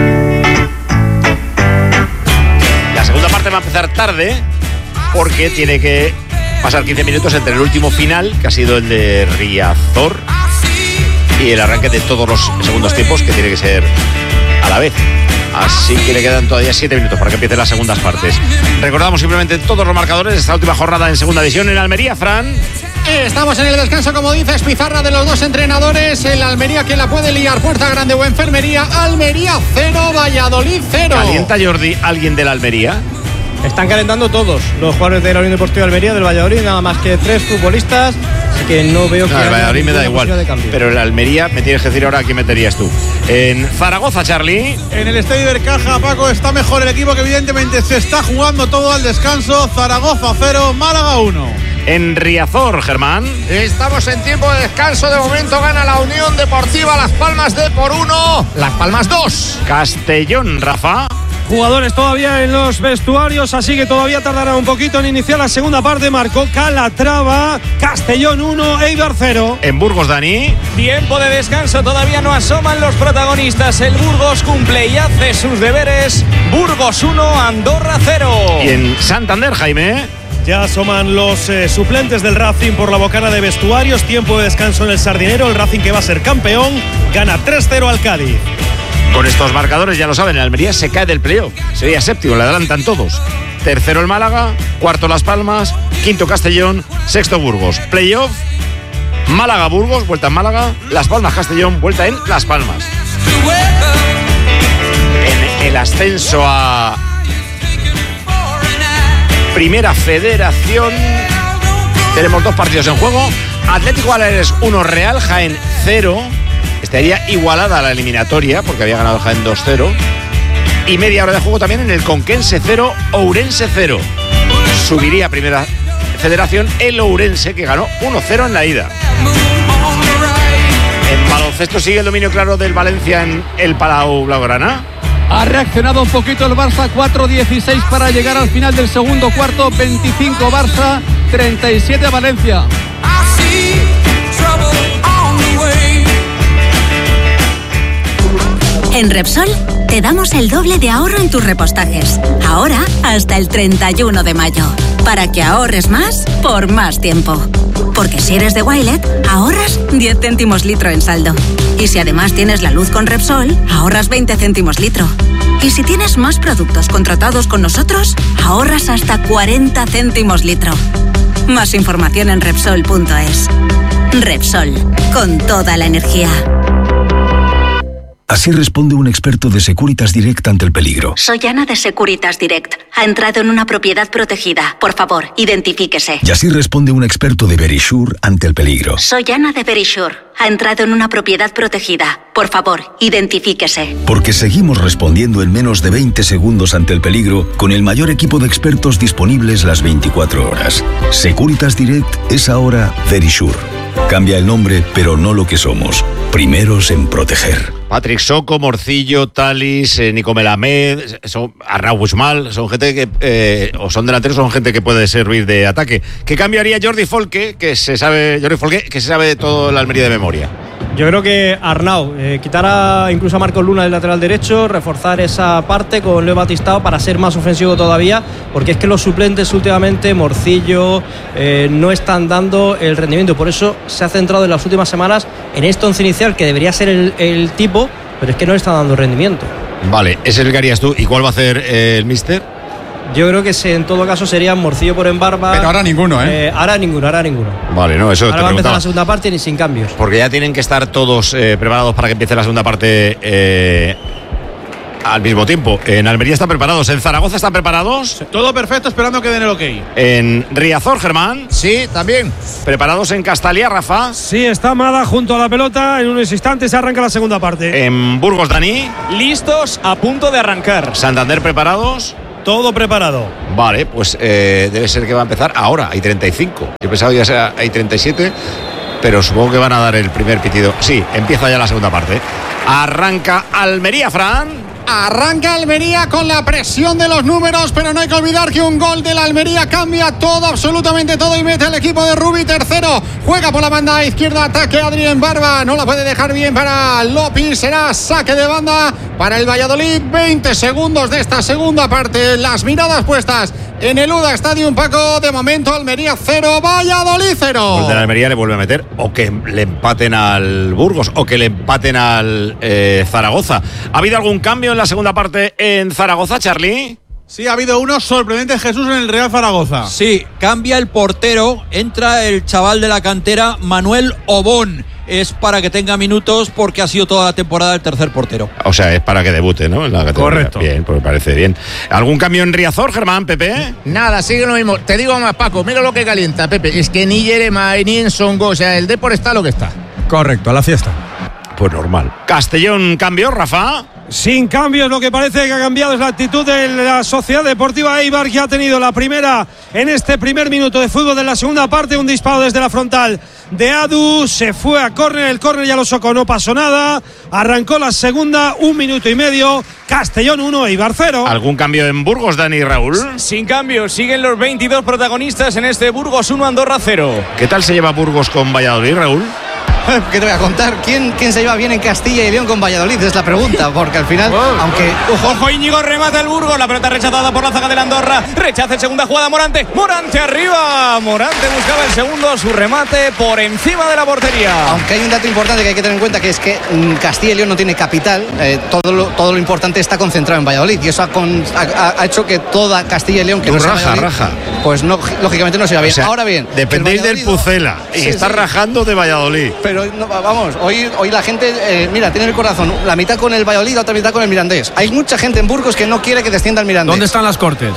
La segunda parte va a empezar tarde porque tiene que pasar 15 minutos entre el último final, que ha sido el de Riazor, y el arranque de todos los segundos tiempos, que tiene que ser a la vez. Así que le quedan todavía 7 minutos para que empiecen las segundas partes. Recordamos simplemente todos los marcadores de esta última jornada en segunda división en Almería, Fran. Estamos en el descanso, como dices, pizarra de los dos entrenadores. El Almería que la puede liar, Puerta Grande o Enfermería. Almería 0, Valladolid 0. ¿Calienta, Jordi, alguien de la Almería? Están calentando todos los jugadores de la Unión Deportiva de Almería, del Valladolid, nada más que 3 futbolistas, así que no veo que el Valladolid me da igual, pero el Almería me tienes que decir ahora a quién meterías tú. En Zaragoza, Charlie. En el Estadio Ibercaja, Paco, está mejor el equipo, que evidentemente se está jugando todo al descanso. Zaragoza 0, Málaga 1. En Riazor, Germán. Estamos en tiempo de descanso. De momento gana la Unión Deportiva Las Palmas de por 1. Las Palmas 2. Castellón, Rafa. Jugadores todavía en los vestuarios, así que todavía tardará un poquito en iniciar la segunda parte. Marcó Calatrava. Castellón 1, Eibar 0. En Burgos, Dani. Tiempo de descanso, todavía no asoman los protagonistas. El Burgos cumple y hace sus deberes. Burgos 1, Andorra 0. Y en Santander, Jaime. Ya asoman los suplentes del Racing por la bocana de vestuarios. Tiempo de descanso en el Sardinero. El Racing, que va a ser campeón, gana 3-0 al Cádiz. Con estos marcadores, ya lo saben, el Almería se cae del playoff. Sería séptimo, le adelantan todos. Tercero el Málaga, cuarto Las Palmas, quinto Castellón, sexto Burgos. Playoff, Málaga-Burgos, vuelta en Málaga, Las Palmas-Castellón, vuelta en Las Palmas. En el ascenso a Primera Federación tenemos 2 partidos en juego. Atlético Baleares 1, Real Jaén 0. Estaría igualada la eliminatoria porque había ganado Jaén 2-0. Y media hora de juego también en el Conquense 0, Ourense 0. Subiría a Primera Federación el Ourense, que ganó 1-0 en la ida. En baloncesto sigue el dominio claro del Valencia en el Palau Blaugrana. Ha reaccionado un poquito el Barça, 4-16 para llegar al final del segundo cuarto. 25 Barça, 37 Valencia. En Repsol te damos el doble de ahorro en tus repostajes. Ahora hasta el 31 de mayo. Para que ahorres más por más tiempo. Porque si eres de Wilet, ahorras 10 céntimos litro en saldo. Y si además tienes la luz con Repsol, ahorras 20 céntimos litro. Y si tienes más productos contratados con nosotros, ahorras hasta 40 céntimos litro. Más información en Repsol.es. Repsol, con toda la energía. Así responde un experto de Securitas Direct ante el peligro. Soy Ana de Securitas Direct. Ha entrado en una propiedad protegida. Por favor, identifíquese. Y así responde un experto de Verisure ante el peligro. Soy Ana de Verisure. Ha entrado en una propiedad protegida. Por favor, identifíquese. Porque seguimos respondiendo en menos de 20 segundos ante el peligro con el mayor equipo de expertos disponibles las 24 horas. Securitas Direct es ahora Verisure. Cambia el nombre, pero no lo que somos. Primeros en proteger. Patrick Soco, Morcillo, Talis, Nico Melamed, Arnau Buchmal, son gente que o son delanteros, son gente que puede servir de ataque. ¿Qué cambiaría Jordi Folque, que se sabe todo la Almería de memoria? Yo creo que Arnau, quitar incluso a Marcos Luna del lateral derecho, reforzar esa parte con Leo Batistao para ser más ofensivo todavía, porque es que los suplentes últimamente, Morcillo, no están dando el rendimiento. Por eso se ha centrado en las últimas semanas en este once inicial, que debería ser el tipo, pero es que no está dando rendimiento. Vale, ese es el que harías tú. ¿Y cuál va a hacer el míster? Yo creo que en todo caso sería Morcillo por Embarba. Pero ahora ninguno, ¿eh? Ahora ninguno. Vale, no, eso ahora va a empezar la segunda parte y sin cambios. Porque ya tienen que estar todos preparados para que empiece la segunda parte al mismo tiempo. En Almería están preparados, en Zaragoza están preparados. Todo perfecto, esperando que den el ok. En Riazor, Germán. Sí, también. ¿Preparados en Castalia, Rafa? Sí, está Amada junto a la pelota. En unos instantes se arranca la segunda parte. En Burgos, Dani. Listos, a punto de arrancar. Santander, ¿preparados? Todo preparado. Vale, pues debe ser que va a empezar ahora. Hay 35. Yo pensaba que ya sea hay 37, pero supongo que van a dar el primer pitido. Sí, empieza ya la segunda parte. Arranca Almería, Fran. Arranca Almería con la presión de los números, pero no hay que olvidar que un gol de la Almería cambia todo, absolutamente todo, y mete al equipo de Rubi tercero. Juega por la banda izquierda, ataque Adrián Barba, no la puede dejar bien para López, será saque de banda para el Valladolid. 20 segundos de esta segunda parte, las miradas puestas en el UDA Stadium, Paco. De momento Almería 0, Valladolid 0. El de la Almería le vuelve a meter, o que le empaten al Burgos, o que le empaten al Zaragoza. ¿Ha habido algún cambio en la segunda parte en Zaragoza, Charlie? Sí, ha habido uno sorprendente, Jesús, en el Real Zaragoza. Sí, cambia el portero, entra el chaval de la cantera, Manuel Obón. Es para que tenga minutos porque ha sido toda la temporada el tercer portero. O sea, es para que debute, ¿no? En la categoría. Correcto. Bien, pues me parece bien. ¿Algún cambio en Riazor, Germán, Pepe? Nada, sigue lo mismo. Te digo más, Paco, mira lo que calienta, Pepe. Es que ni Yeremay ni Ensongo, o sea, el Depor está lo que está. Correcto, a la fiesta. Pues normal. Castellón cambió, Rafa. Sin cambios, lo que parece que ha cambiado es la actitud de la Sociedad Deportiva Eibar, que ha tenido la primera en este primer minuto de fútbol de la segunda parte. Un disparo desde la frontal de Adu, se fue a córner, el córner ya lo sacó, no pasó nada. Arrancó la segunda, 1 minuto y medio. Castellón 1, Eibar 0. ¿Algún cambio en Burgos, Dani y Raúl? Sin cambios, siguen los 22 protagonistas en este Burgos 1, Andorra 0. ¿Qué tal se lleva Burgos con Valladolid, Raúl? ¿Qué te voy a contar? ¿Quién se lleva bien en Castilla y León con Valladolid? Es la pregunta, porque al final, aunque... Ojo, Íñigo remata el Burgos, la pelota rechazada por la zaga del Andorra, rechaza en segunda jugada Morante arriba, Morante buscaba el segundo, su remate por encima de la portería. Aunque hay un dato importante que hay que tener en cuenta, que es que Castilla y León no tiene capital, todo lo importante está concentrado en Valladolid, y eso ha hecho que toda Castilla y León, que no sea Valladolid, pues no, lógicamente no se va bien. O sea, ahora bien, dependéis del Pucela y está rajando de Valladolid. Pero no, vamos, hoy la gente, mira, tiene el corazón, la mitad con el Valladolid, la otra mitad con el Mirandés. Hay mucha gente en Burgos que no quiere que descienda el Mirandés. ¿Dónde están las Cortes?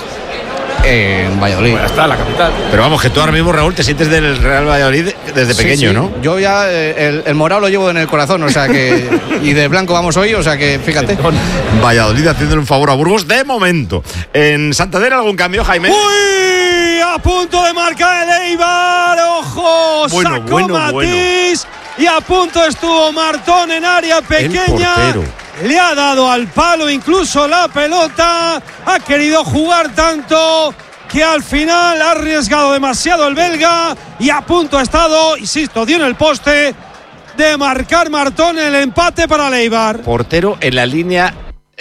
En Valladolid. Bueno, está la capital. Pero vamos, que tú ahora mismo, Raúl, te sientes del Real Valladolid desde pequeño, sí. ¿no? Yo ya el morado lo llevo en el corazón, o sea que... y de blanco vamos hoy, o sea que fíjate. Valladolid haciéndole un favor a Burgos de momento. ¿En Santander algún cambio, Jaime? ¡Uy! A punto de marcar el Eibar. ¡Ojo! Sacó Matís. Y a punto estuvo Martón en área pequeña. Le ha dado al palo incluso la pelota. Ha querido jugar tanto que al final ha arriesgado demasiado el belga. Y a punto ha estado, insisto, dio en el poste de marcar Martón el empate para el Eibar. Portero en la línea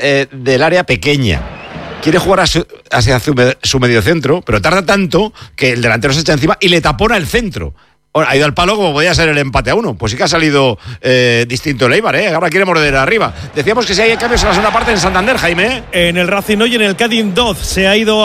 del área pequeña. Quiere jugar hacia su mediocentro, pero tarda tanto que el delantero se echa encima y le tapona el centro. Ha ido al palo como podía ser el empate a 1. Pues sí que ha salido distinto el Eibar, Ahora quiere morder arriba. Decíamos que si hay cambios en la segunda parte en Santander, Jaime. En el Racing hoy, en el Cádiz 2, se ha ido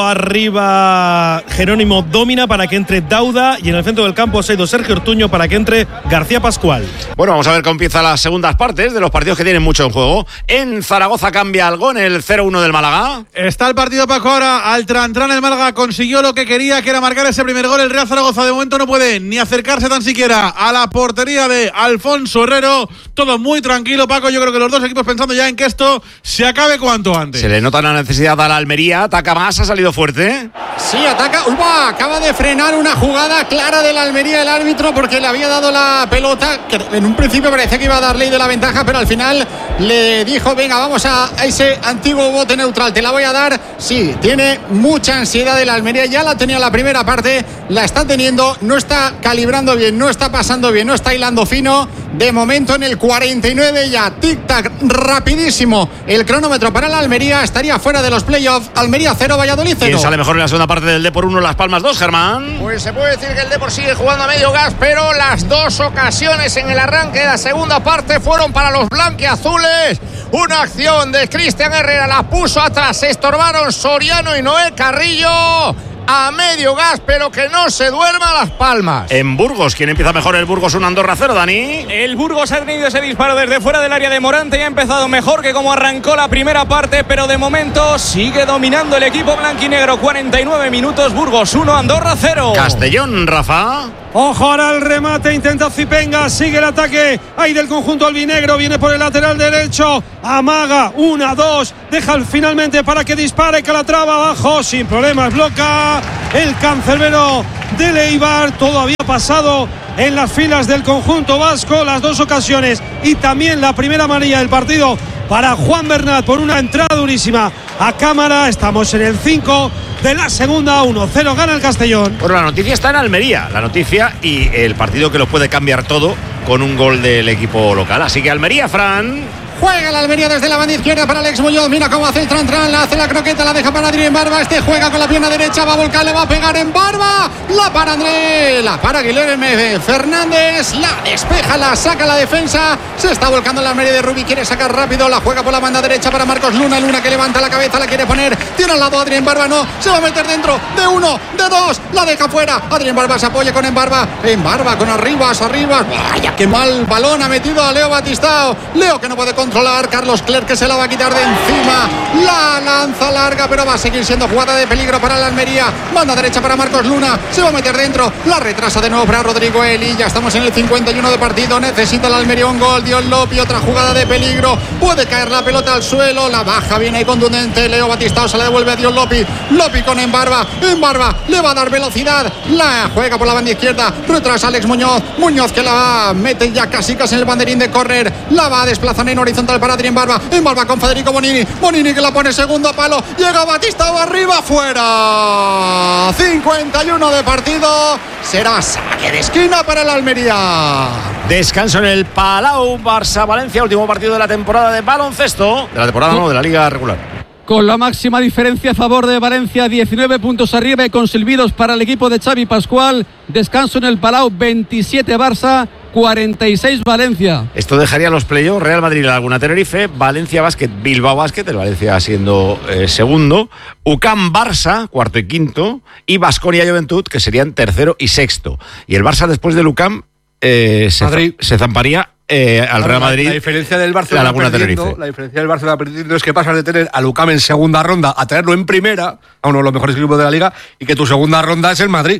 arriba Jerónimo Dómina para que entre Dauda, y en el centro del campo se ha ido Sergio Ortuño para que entre García Pascual. Bueno, vamos a ver cómo empiezan las segundas partes de los partidos que tienen mucho en juego. En Zaragoza cambia algo en el 0-1 del Málaga. Está el partido, Paco, ahora al Trantran. El Málaga consiguió lo que quería, que era marcar ese primer gol. El Real Zaragoza de momento no puede ni acercarse tan siquiera a la portería de Alfonso Herrero. Todo muy tranquilo, Paco. Yo creo que los dos equipos pensando ya en que esto se acabe cuanto antes. Se le nota la necesidad a la Almería. Ataca más, ha salido fuerte. Sí, ataca. Acaba de frenar una jugada clara de la Almería el árbitro, porque le había dado la pelota, que en un principio parecía que iba a dar ley de la ventaja, pero al final le dijo: venga, vamos a ese antiguo bote neutral, te la voy a dar. Sí, tiene mucha ansiedad de la Almería. Ya la tenía la primera parte, la está teniendo, no está calibrando bien, no está pasando bien, no está hilando fino. De momento en el 49 ya, tic-tac, rapidísimo el cronómetro para la Almería. Estaría fuera de los playoffs. Almería 0, Valladolid 0. ¿Quién sale mejor en la segunda parte del Depor 1, Las Palmas 2, Germán? Pues se puede decir que el Depor sigue jugando a medio gas, pero las dos ocasiones en el arranque de la segunda parte fueron para los blanquiazules. Una acción de Cristian Herrera, la puso atrás, se estorbaron Soriano y Noé Carrillo. a medio gas, pero que no se duerma Las Palmas. En Burgos, ¿quién empieza mejor? El Burgos 1, Andorra 0, Dani. El Burgos ha tenido ese disparo desde fuera del área de Morante y ha empezado mejor que como arrancó la primera parte, pero de momento sigue dominando el equipo blanquinegro. 49 minutos, Burgos 1, Andorra 0. Castellón, Rafa. Ojo ahora el remate, intenta Zipenga, sigue el ataque ahí del conjunto albinegro, viene por el lateral derecho, amaga, 1-2, deja finalmente para que dispare Calatrava abajo, sin problemas, bloca el cancerbero del Eibar, todo había pasado en las filas del conjunto vasco, las dos ocasiones y también la primera amarilla del partido para Juan Bernat por una entrada durísima a cámara. Estamos en el 5 de la segunda, 1-0 gana el Castellón. Bueno, la noticia está en Almería, la noticia y el partido que lo puede cambiar todo con un gol del equipo local. Así que Almería, Fran. Juega la Almería desde la banda izquierda para Alex Muñoz. Mira cómo hace el tran, la hace la croqueta, la deja para Adrián Barba. Este juega con la pierna derecha, va a volcar, le va a pegar en Barba. La para André, la para Guilherme Fernández, la despeja, la saca la defensa. Se está volcando la Almería de Rubí, quiere sacar rápido, la juega por la banda derecha para Marcos Luna. Luna que levanta la cabeza, la quiere poner, tiene al lado a Adrián Barba, no, se va a meter dentro de uno, de dos, la deja fuera. Adrián Barba se apoya con Embarba con arribas. Vaya, qué mal balón ha metido a Leo Batistao. Leo que no puede controlar, Carlos Clerc que se la va a quitar de encima, la lanza larga, pero va a seguir siendo jugada de peligro para la Almería. Banda derecha para Marcos Luna, se va a meter dentro, la retrasa de nuevo para Rodrigo Eli. Ya estamos en el 51 de partido, necesita la Almería un gol. Dion Lopi, otra jugada de peligro, puede caer la pelota al suelo, la baja bien ahí contundente, Leo Batistao se la devuelve a Dion Lopi con Embarba le va a dar velocidad, la juega por la banda izquierda, retrasa Alex Muñoz que la mete ya casi en el banderín de córner, la va a desplazar en horizontal para Adrián Barba con Federico Bonini que la pone segundo palo, llega Batistao arriba, fuera. 51 de partido, será saque de esquina para el Almería. Descanso en el Palau, Barça-Valencia, último partido de la temporada de baloncesto, de la temporada no, de la liga regular. Con la máxima diferencia a favor de Valencia, 19 puntos arriba y con silbidos para el equipo de Xavi Pascual. Descanso en el Palau, 27 Barça, 46 Valencia. Esto dejaría los playoffs Real Madrid, Laguna Tenerife, Valencia Basket, Bilbao Basket, el Valencia siendo segundo, UCAM Barça, cuarto y quinto, y Baskonia Juventud, que serían tercero y sexto. Y el Barça después del UCAM se zamparía al Real Madrid. La diferencia del Barcelona perdiendo es que pasas de tener al UCAM en segunda ronda a tenerlo en primera, a uno de los mejores equipos de la liga, y que tu segunda ronda es el Madrid.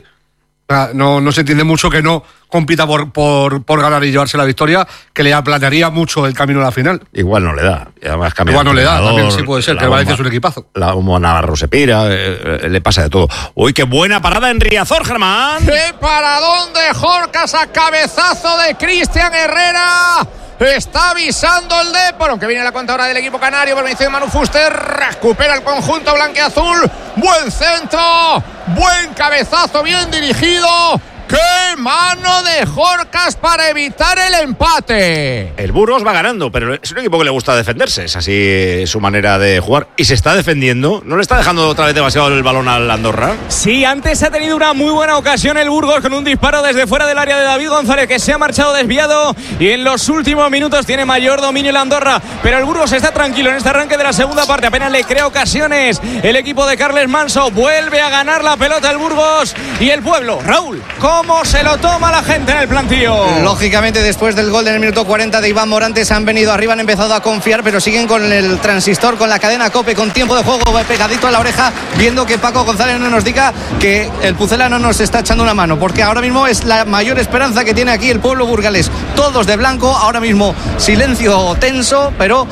No se entiende mucho que no compita por ganar y llevarse la victoria, que le aplanaría mucho el camino a la final. Igual no le da. Y además igual no le da, también sí puede ser, que el Valencia es un equipazo. La Humo Navarro se pira, le pasa de todo. Uy, qué buena parada en Riazor, Germán. ¡Qué paradón de Jorcas a cabezazo de Cristian Herrera! Está avisando el Depor, aunque viene la cuenta ahora del equipo canario por mediación de Manu Fuster. Recupera el conjunto blanqueazul. Buen centro, buen cabezazo, bien dirigido. ¡Qué mano de Jorcas para evitar el empate! El Burgos va ganando, pero es un equipo que le gusta defenderse. Es así su manera de jugar. Y se está defendiendo. ¿No le está dejando otra vez demasiado el balón al Andorra? Sí, antes ha tenido una muy buena ocasión el Burgos con un disparo desde fuera del área de David González, que se ha marchado desviado. Y en los últimos minutos tiene mayor dominio el Andorra. Pero el Burgos está tranquilo en este arranque de la segunda parte. Apenas le crea ocasiones el equipo de Carles Manso. Vuelve a ganar la pelota el Burgos. Y el pueblo, Raúl, ¿cómo se lo toma la gente en el plantío? Lógicamente, después del gol en el minuto 40 de Iván Morantes, han venido arriba, han empezado a confiar, pero siguen con el transistor, con la cadena COPE, con tiempo de juego pegadito a la oreja, viendo que Paco González no nos diga que el Pucelano nos está echando una mano, porque ahora mismo es la mayor esperanza que tiene aquí el pueblo burgalés. Todos de blanco, ahora mismo silencio tenso, pero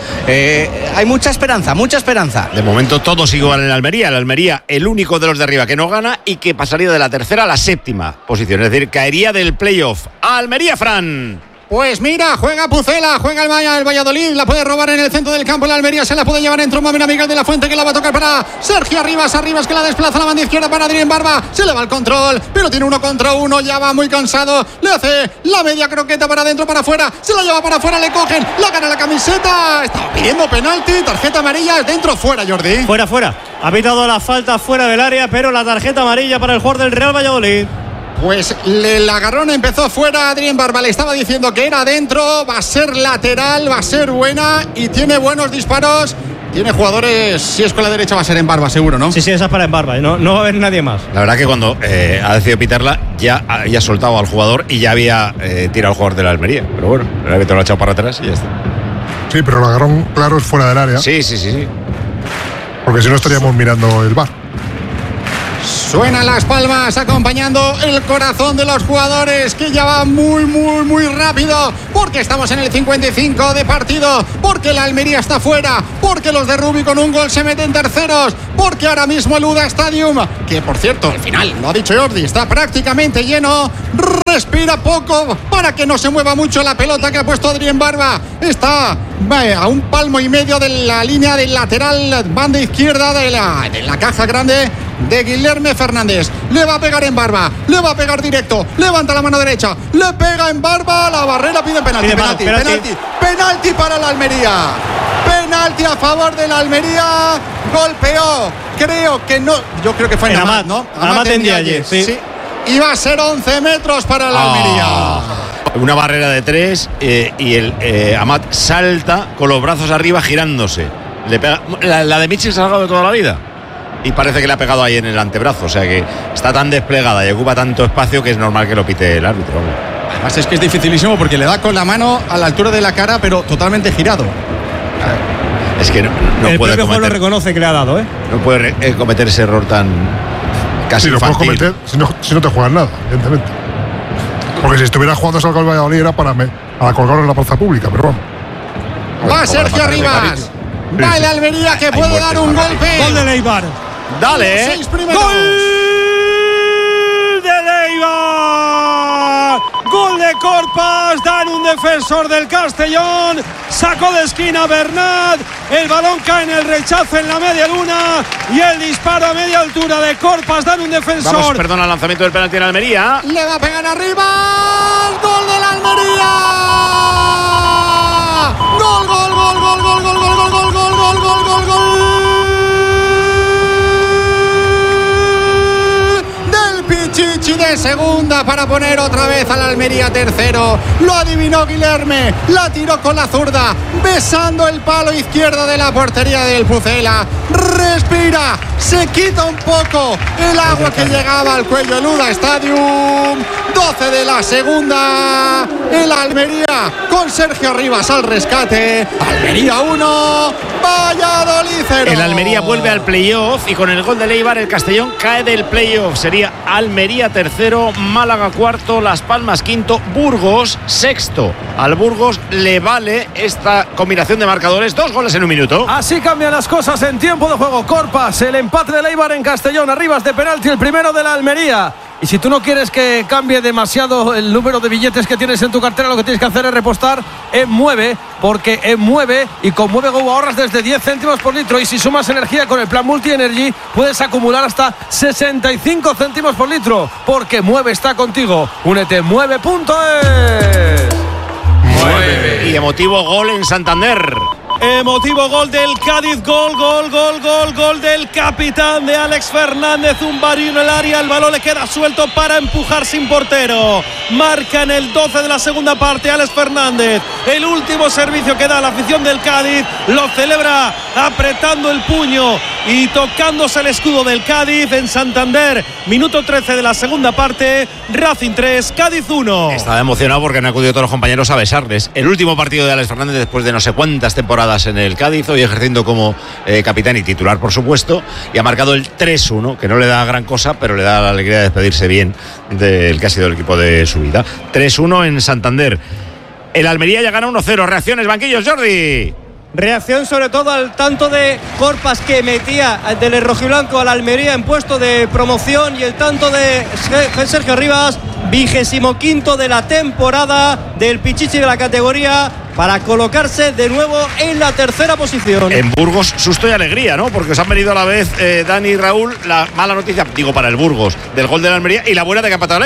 hay mucha esperanza, mucha esperanza. De momento todos igual en el Almería. El Almería, el único de los de arriba que no gana y que pasaría de la tercera a la séptima posición, es decir, caería del playoff. Almería, Fran. Pues mira, juega Pucela, juega el Valladolid, la puede robar en el centro del campo, la Almería se la puede llevar en tromba, mira Miguel de la Fuente que la va a tocar para Sergio Arribas que la desplaza a la banda izquierda para Adrián Barba, se le va el control, pero tiene 1 contra 1, ya va muy cansado, le hace la media croqueta para adentro, para afuera, se la lleva para afuera, le cogen, la gana la camiseta, estaba pidiendo penalti, tarjeta amarilla, dentro, fuera, Jordi. Fuera, ha pitado la falta fuera del área, pero la tarjeta amarilla para el jugador del Real Valladolid. Pues el agarrón empezó fuera, Adrián Barba le estaba diciendo que era adentro, va a ser lateral, va a ser buena y tiene buenos disparos tiene jugadores, si es con la derecha va a ser en Barba, seguro, ¿no? Sí, esa es para en Barba, no va a haber nadie más. La verdad que cuando ha decidido pitarla, ya había soltado al jugador y ya había tirado al jugador de la Almería. Pero bueno, el árbitro lo ha echado para atrás y ya está. Sí, pero el agarrón claro es fuera del área. Sí. Porque si no estaríamos mirando el VAR. Suenan las palmas acompañando el corazón de los jugadores que ya va muy rápido, porque estamos en el 55 de partido, porque la Almería está fuera, porque los de Rubi con un gol se meten terceros, porque ahora mismo el UDA Stadium, que por cierto al final lo ha dicho Jordi, está prácticamente lleno, respira poco para que no se mueva mucho la pelota que ha puesto Adrián Barba, está a un palmo y medio de la línea del lateral, banda izquierda de la caja grande de Guilherme Fernández. Le va a pegar en Barba, le va a pegar directo, levanta la mano derecha, le pega en Barba, la barrera pide penalti para la Almería, penalti a favor de la Almería, golpeó, yo creo que fue en Amat, ¿no? Amat en Diaye, sí. Y va a ser 11 metros para la Almería. Una barrera de 3 y el Amat salta con los brazos arriba girándose. Le pega, la de Michi se ha salgado de toda la vida. Y parece que le ha pegado ahí en el antebrazo. O sea que está tan desplegada y ocupa tanto espacio que es normal que lo pite el árbitro. Además es que es dificilísimo porque le da con la mano a la altura de la cara, pero totalmente girado. Es que no el puede propio juez lo reconoce que le ha dado, ¿eh? No puede cometer ese error tan casi lo puedes cometer si no te juegas nada, evidentemente. Porque si estuviera jugando Salga el Valladolid era para colgarlo en la plaza pública, pero vamos. Va Sergio Arribas. Va el Almería que puede dar un golpe. Gol de Leibar. Dale. ¡Gol de Leibar! Gol de Corpas. Dan un defensor del Castellón. Sacó de esquina Bernat. El balón cae en el rechazo en la media luna. Y el disparo a media altura de Corpas. Dan un defensor. Vamos, perdona, el lanzamiento del penalti en Almería. Le va a pegar arriba. Gol de la Almería. Gol. Del Pichichi de segunda para poner otra vez a la Almería tercero. Lo adivinó Guilherme, la tiró con la zurda, besando el palo izquierdo de la portería del Pucela. Respira, se quita un poco el agua que llegaba al cuello del UDA Stadium. 12 de la segunda. El Almería con Sergio Arribas al rescate. Almería 1, Valladolid 0. El Almería vuelve al playoff y con el gol de Leibar el Castellón cae del playoff. Sería Almería tercero, Málaga cuarto, Las Palmas quinto, Burgos sexto. Al Burgos le vale esta combinación de marcadores, 2 goles en un minuto. Así cambian las cosas en tiempo de juego. Corpas, el empate de Leibar en Castellón, Arribas de penalti, el primero de la Almería. Y si tú no quieres que cambie demasiado el número de billetes que tienes en tu cartera, lo que tienes que hacer es repostar en Mueve, porque en Mueve y con Mueve Go ahorras desde 10 céntimos por litro, y si sumas energía con el plan Multi Energy puedes acumular hasta 65 céntimos por litro, porque Mueve está contigo. Únete en mueve.es. Mueve. Y emotivo gol en Santander. Emotivo gol del Cádiz, gol del capitán de Alex Fernández, un varío en el área, el balón le queda suelto para empujar sin portero. Marca en el 12 de la segunda parte Alex Fernández, el último servicio que da a la afición del Cádiz, lo celebra apretando el puño y tocándose el escudo del Cádiz en Santander. Minuto 13 de la segunda parte, Racing 3, Cádiz 1. Estaba emocionado porque han acudido todos los compañeros a besarles. El último partido de Alex Fernández después de no sé cuántas temporadas en el Cádiz, hoy ejerciendo como capitán y titular, por supuesto, y ha marcado el 3-1, que no le da gran cosa, pero le da la alegría de despedirse bien del que ha sido el equipo de su vida. 3-1 en Santander. El Almería ya gana 1-0. Reacciones, banquillos, Jordi. Reacción sobre todo al tanto de Corpas que metía del rojiblanco a la Almería en puesto de promoción, y el tanto de Sergio Arribas, 25º de la temporada del Pichichi de la categoría, para colocarse de nuevo en la tercera posición. En Burgos, susto y alegría, ¿no? Porque os han venido a la vez, Dani y Raúl, la mala noticia, digo para el Burgos, del gol de la Almería, y la buena de que ha empatado el Eibar.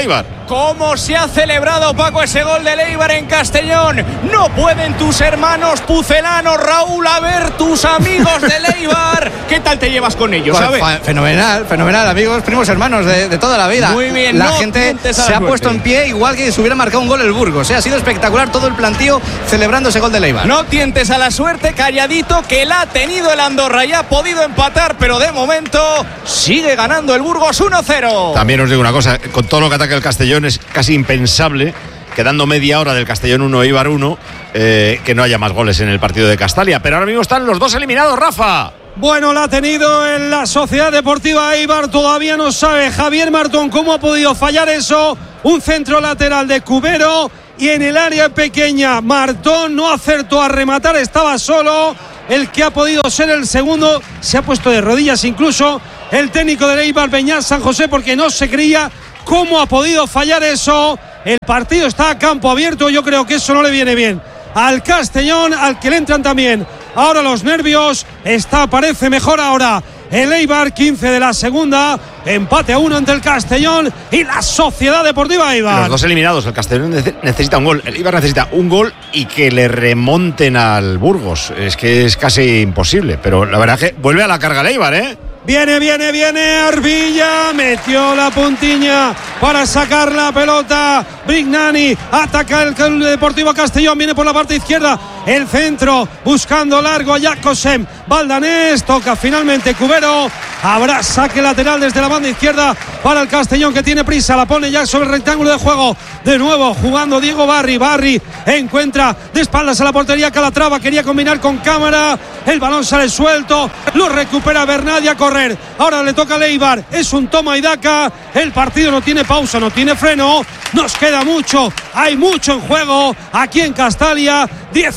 ¿Cómo se ha celebrado, Paco, ese gol de Eibar en Castellón? No pueden tus hermanos pucelanos, Raúl, a ver tus amigos de Eibar. ¿Qué tal te llevas con ellos? Bueno, fenomenal, amigos, primos hermanos de toda la vida. Muy bien. La gente se ha puesto en pie igual que si hubiera marcado un gol el Burgos. Ha sido espectacular todo el plantío celebrando ese gol de Eibar. No tientes a la suerte, calladito, que la ha tenido el Andorra y ha podido empatar, pero de momento sigue ganando el Burgos 1-0. También os digo una cosa, con todo lo que ataca el Castellón es casi impensable, quedando media hora del Castellón 1 Eibar 1, que no haya más goles en el partido de Castalia. Pero ahora mismo están los dos eliminados, Rafa. Bueno, la ha tenido en la Sociedad Deportiva Eibar, todavía no sabe Javier Martón cómo ha podido fallar eso. Un centro lateral de Cubero y en el área pequeña Martón no acertó a rematar, estaba solo. El que ha podido ser el segundo se ha puesto de rodillas incluso el técnico de Eibar, Beñat San José, porque no se creía cómo ha podido fallar eso. El partido está a campo abierto, yo creo que eso no le viene bien al Castellón, al que le entran también ahora los nervios. Parece mejor ahora el Eibar, 15 de la segunda, empate a 1 ante el Castellón y la Sociedad Deportiva Eibar. Los dos eliminados, el Castellón necesita un gol, el Eibar necesita un gol y que le remonten al Burgos. Es que es casi imposible, pero la verdad es que vuelve a la carga el Eibar, ¿eh? Viene Arbilla, metió la puntiña para sacar la pelota. Brignani ataca el Club Deportivo Castellón, viene por la parte izquierda, el centro buscando largo a Jacobsen. Valdanés toca finalmente Cubero. Habrá saque lateral desde la banda izquierda para el Castellón, que tiene prisa, la pone ya sobre el rectángulo de juego. De nuevo jugando Diego Barry encuentra de espaldas a la portería Calatrava, quería combinar con Cámara, el balón sale suelto, lo recupera Bernat a correr. Ahora le toca a Eibar, es un toma y daca. El partido no tiene pausa, no tiene freno, nos queda mucho, hay mucho en juego aquí en Castalia.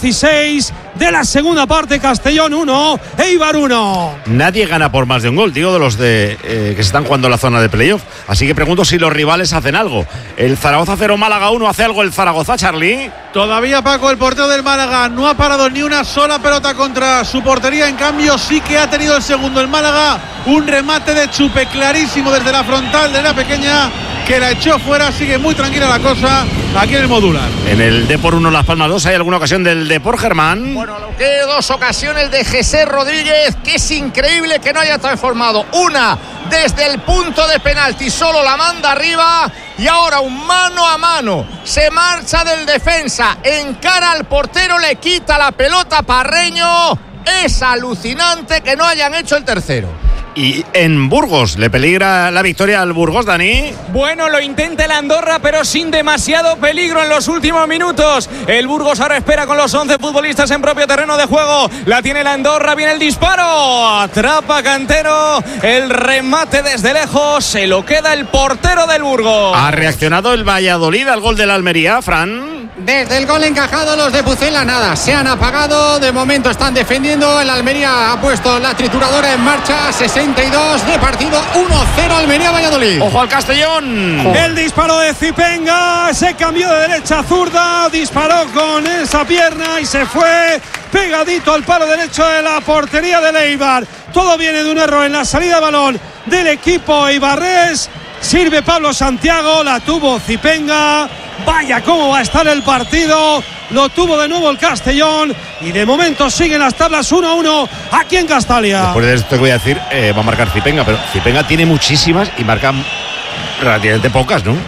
16 de la segunda parte, Castellón 1, Eibar 1. Nadie gana por más de un gol, digo, de los que se están jugando en la zona de playoff. Así que pregunto si los rivales hacen algo. El Zaragoza 0, Málaga 1, ¿hace algo el Zaragoza, Charlie? Todavía, Paco, el portero del Málaga no ha parado ni una sola pelota contra su portería. En cambio, sí que ha tenido el segundo el Málaga, un remate de Chupe clarísimo desde la frontal de la pequeña, que la echó fuera. Sigue muy tranquila la cosa aquí en el Modular. En el Depor 1, Las Palmas 2, ¿hay alguna ocasión del Depor, Germán? Bueno, lo que dos ocasiones de Jesé Rodríguez, que es increíble que no haya transformado. Una desde el punto de penalti, solo la manda arriba, y ahora un mano a mano. Se marcha del defensa, encara al portero, le quita la pelota a Parreño. Es alucinante que no hayan hecho el tercero. Y en Burgos, ¿le peligra la victoria al Burgos, Dani? Bueno, lo intenta el Andorra, pero sin demasiado peligro en los últimos minutos. El Burgos ahora espera con los 11 futbolistas en propio terreno de juego. La tiene la Andorra, viene el disparo. Atrapa Cantero, el remate desde lejos, se lo queda el portero del Burgos. ¿Ha reaccionado el Valladolid al gol de la Almería, Fran? Desde el gol encajado, los de Pucela nada, se han apagado. De momento están defendiendo. El Almería ha puesto la trituradora en marcha. 62 de partido, 1-0 Almería-Valladolid. ¡Ojo al Castellón! El disparo de Zipenga, se cambió de derecha a zurda, disparó con esa pierna y se fue pegadito al palo derecho de la portería de Eibar. Todo viene de un error en la salida de balón del equipo eibarrés. Sirve Pablo Santiago, la tuvo Zipenga. Vaya cómo va a estar el partido. Lo tuvo de nuevo el Castellón y de momento siguen las tablas 1-1 aquí en Castalia. Después de esto que voy a decir, va a marcar Zipenga, pero Zipenga tiene muchísimas y marca relativamente pocas, ¿no?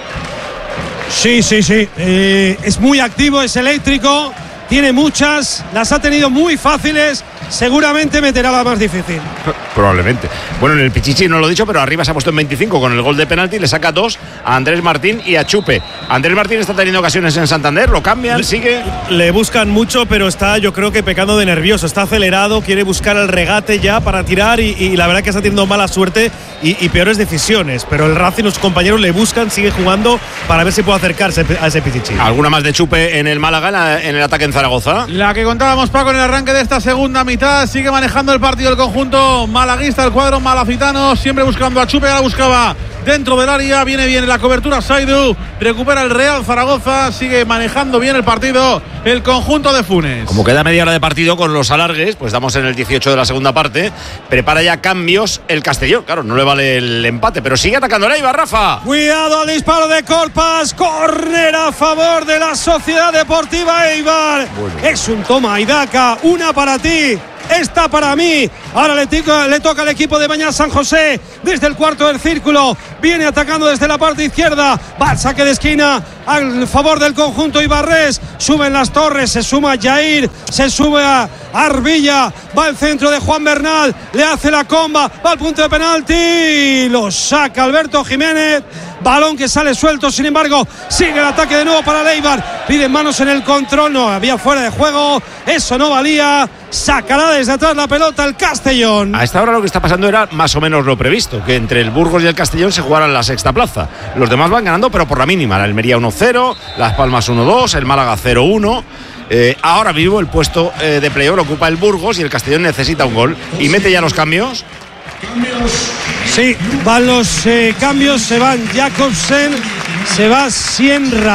Sí. Es muy activo, es eléctrico, tiene muchas, las ha tenido muy fáciles. Seguramente meterá la más difícil. Probablemente. Bueno, en el Pichichi no lo he dicho, pero arriba se ha puesto en 25 con el gol de penalti. Le saca 2 a Andrés Martín y a Chupe. Andrés Martín está teniendo ocasiones en Santander, lo cambian, sigue. Le buscan mucho, pero está, yo creo que pecando de nervioso. Está acelerado, quiere buscar el regate ya para tirar y la verdad que está teniendo mala suerte y peores decisiones. Pero el Racing y los compañeros le buscan, sigue jugando para ver si puede acercarse a ese Pichichi. ¿Alguna más de Chupe en el Málaga, en el ataque en Zaragoza? La que contábamos, Paco, en el arranque de esta segunda mitad. Sigue manejando el partido el conjunto malaguista, el cuadro malacitano, siempre buscando a Chupe. Ahora buscaba dentro del área, viene bien en la cobertura Saidu, recupera el Real Zaragoza, sigue manejando bien el partido el conjunto de Funes. Como queda media hora de partido con los alargues, pues estamos en el 18 de la segunda parte, prepara ya cambios el Castellón, claro, no le vale el empate, pero sigue atacando el Eibar, Rafa. Cuidado al disparo de Corpas, córner a favor de la Sociedad Deportiva Eibar. Bueno. Es un toma y daca, una para ti, esta para mí. Ahora le toca al equipo de Bañás San José desde el cuarto del círculo. Viene atacando desde la parte izquierda. Va al saque de esquina al favor del conjunto ibarrés. Suben las torres, se suma Jair, se sube a Arbilla. Va al centro de Juan Bernal, le hace la comba, va al punto de penalti. Lo saca Alberto Jiménez. Balón que sale suelto, sin embargo, sigue el ataque de nuevo para el Eibar. Piden manos en el control, no había fuera de juego, eso no valía. Sacará desde atrás la pelota el Castellón. A esta hora lo que está pasando era más o menos lo previsto, que entre el Burgos y el Castellón se jugaran la sexta plaza. Los demás van ganando, pero por la mínima. La Almería 1-0, Las Palmas 1-2, el Málaga 0-1. Ahora mismo el puesto de playoff lo ocupa el Burgos y el Castellón necesita un gol. Y mete ya los cambios. Sí, van los cambios, se van Jacobsen, se va Sienra.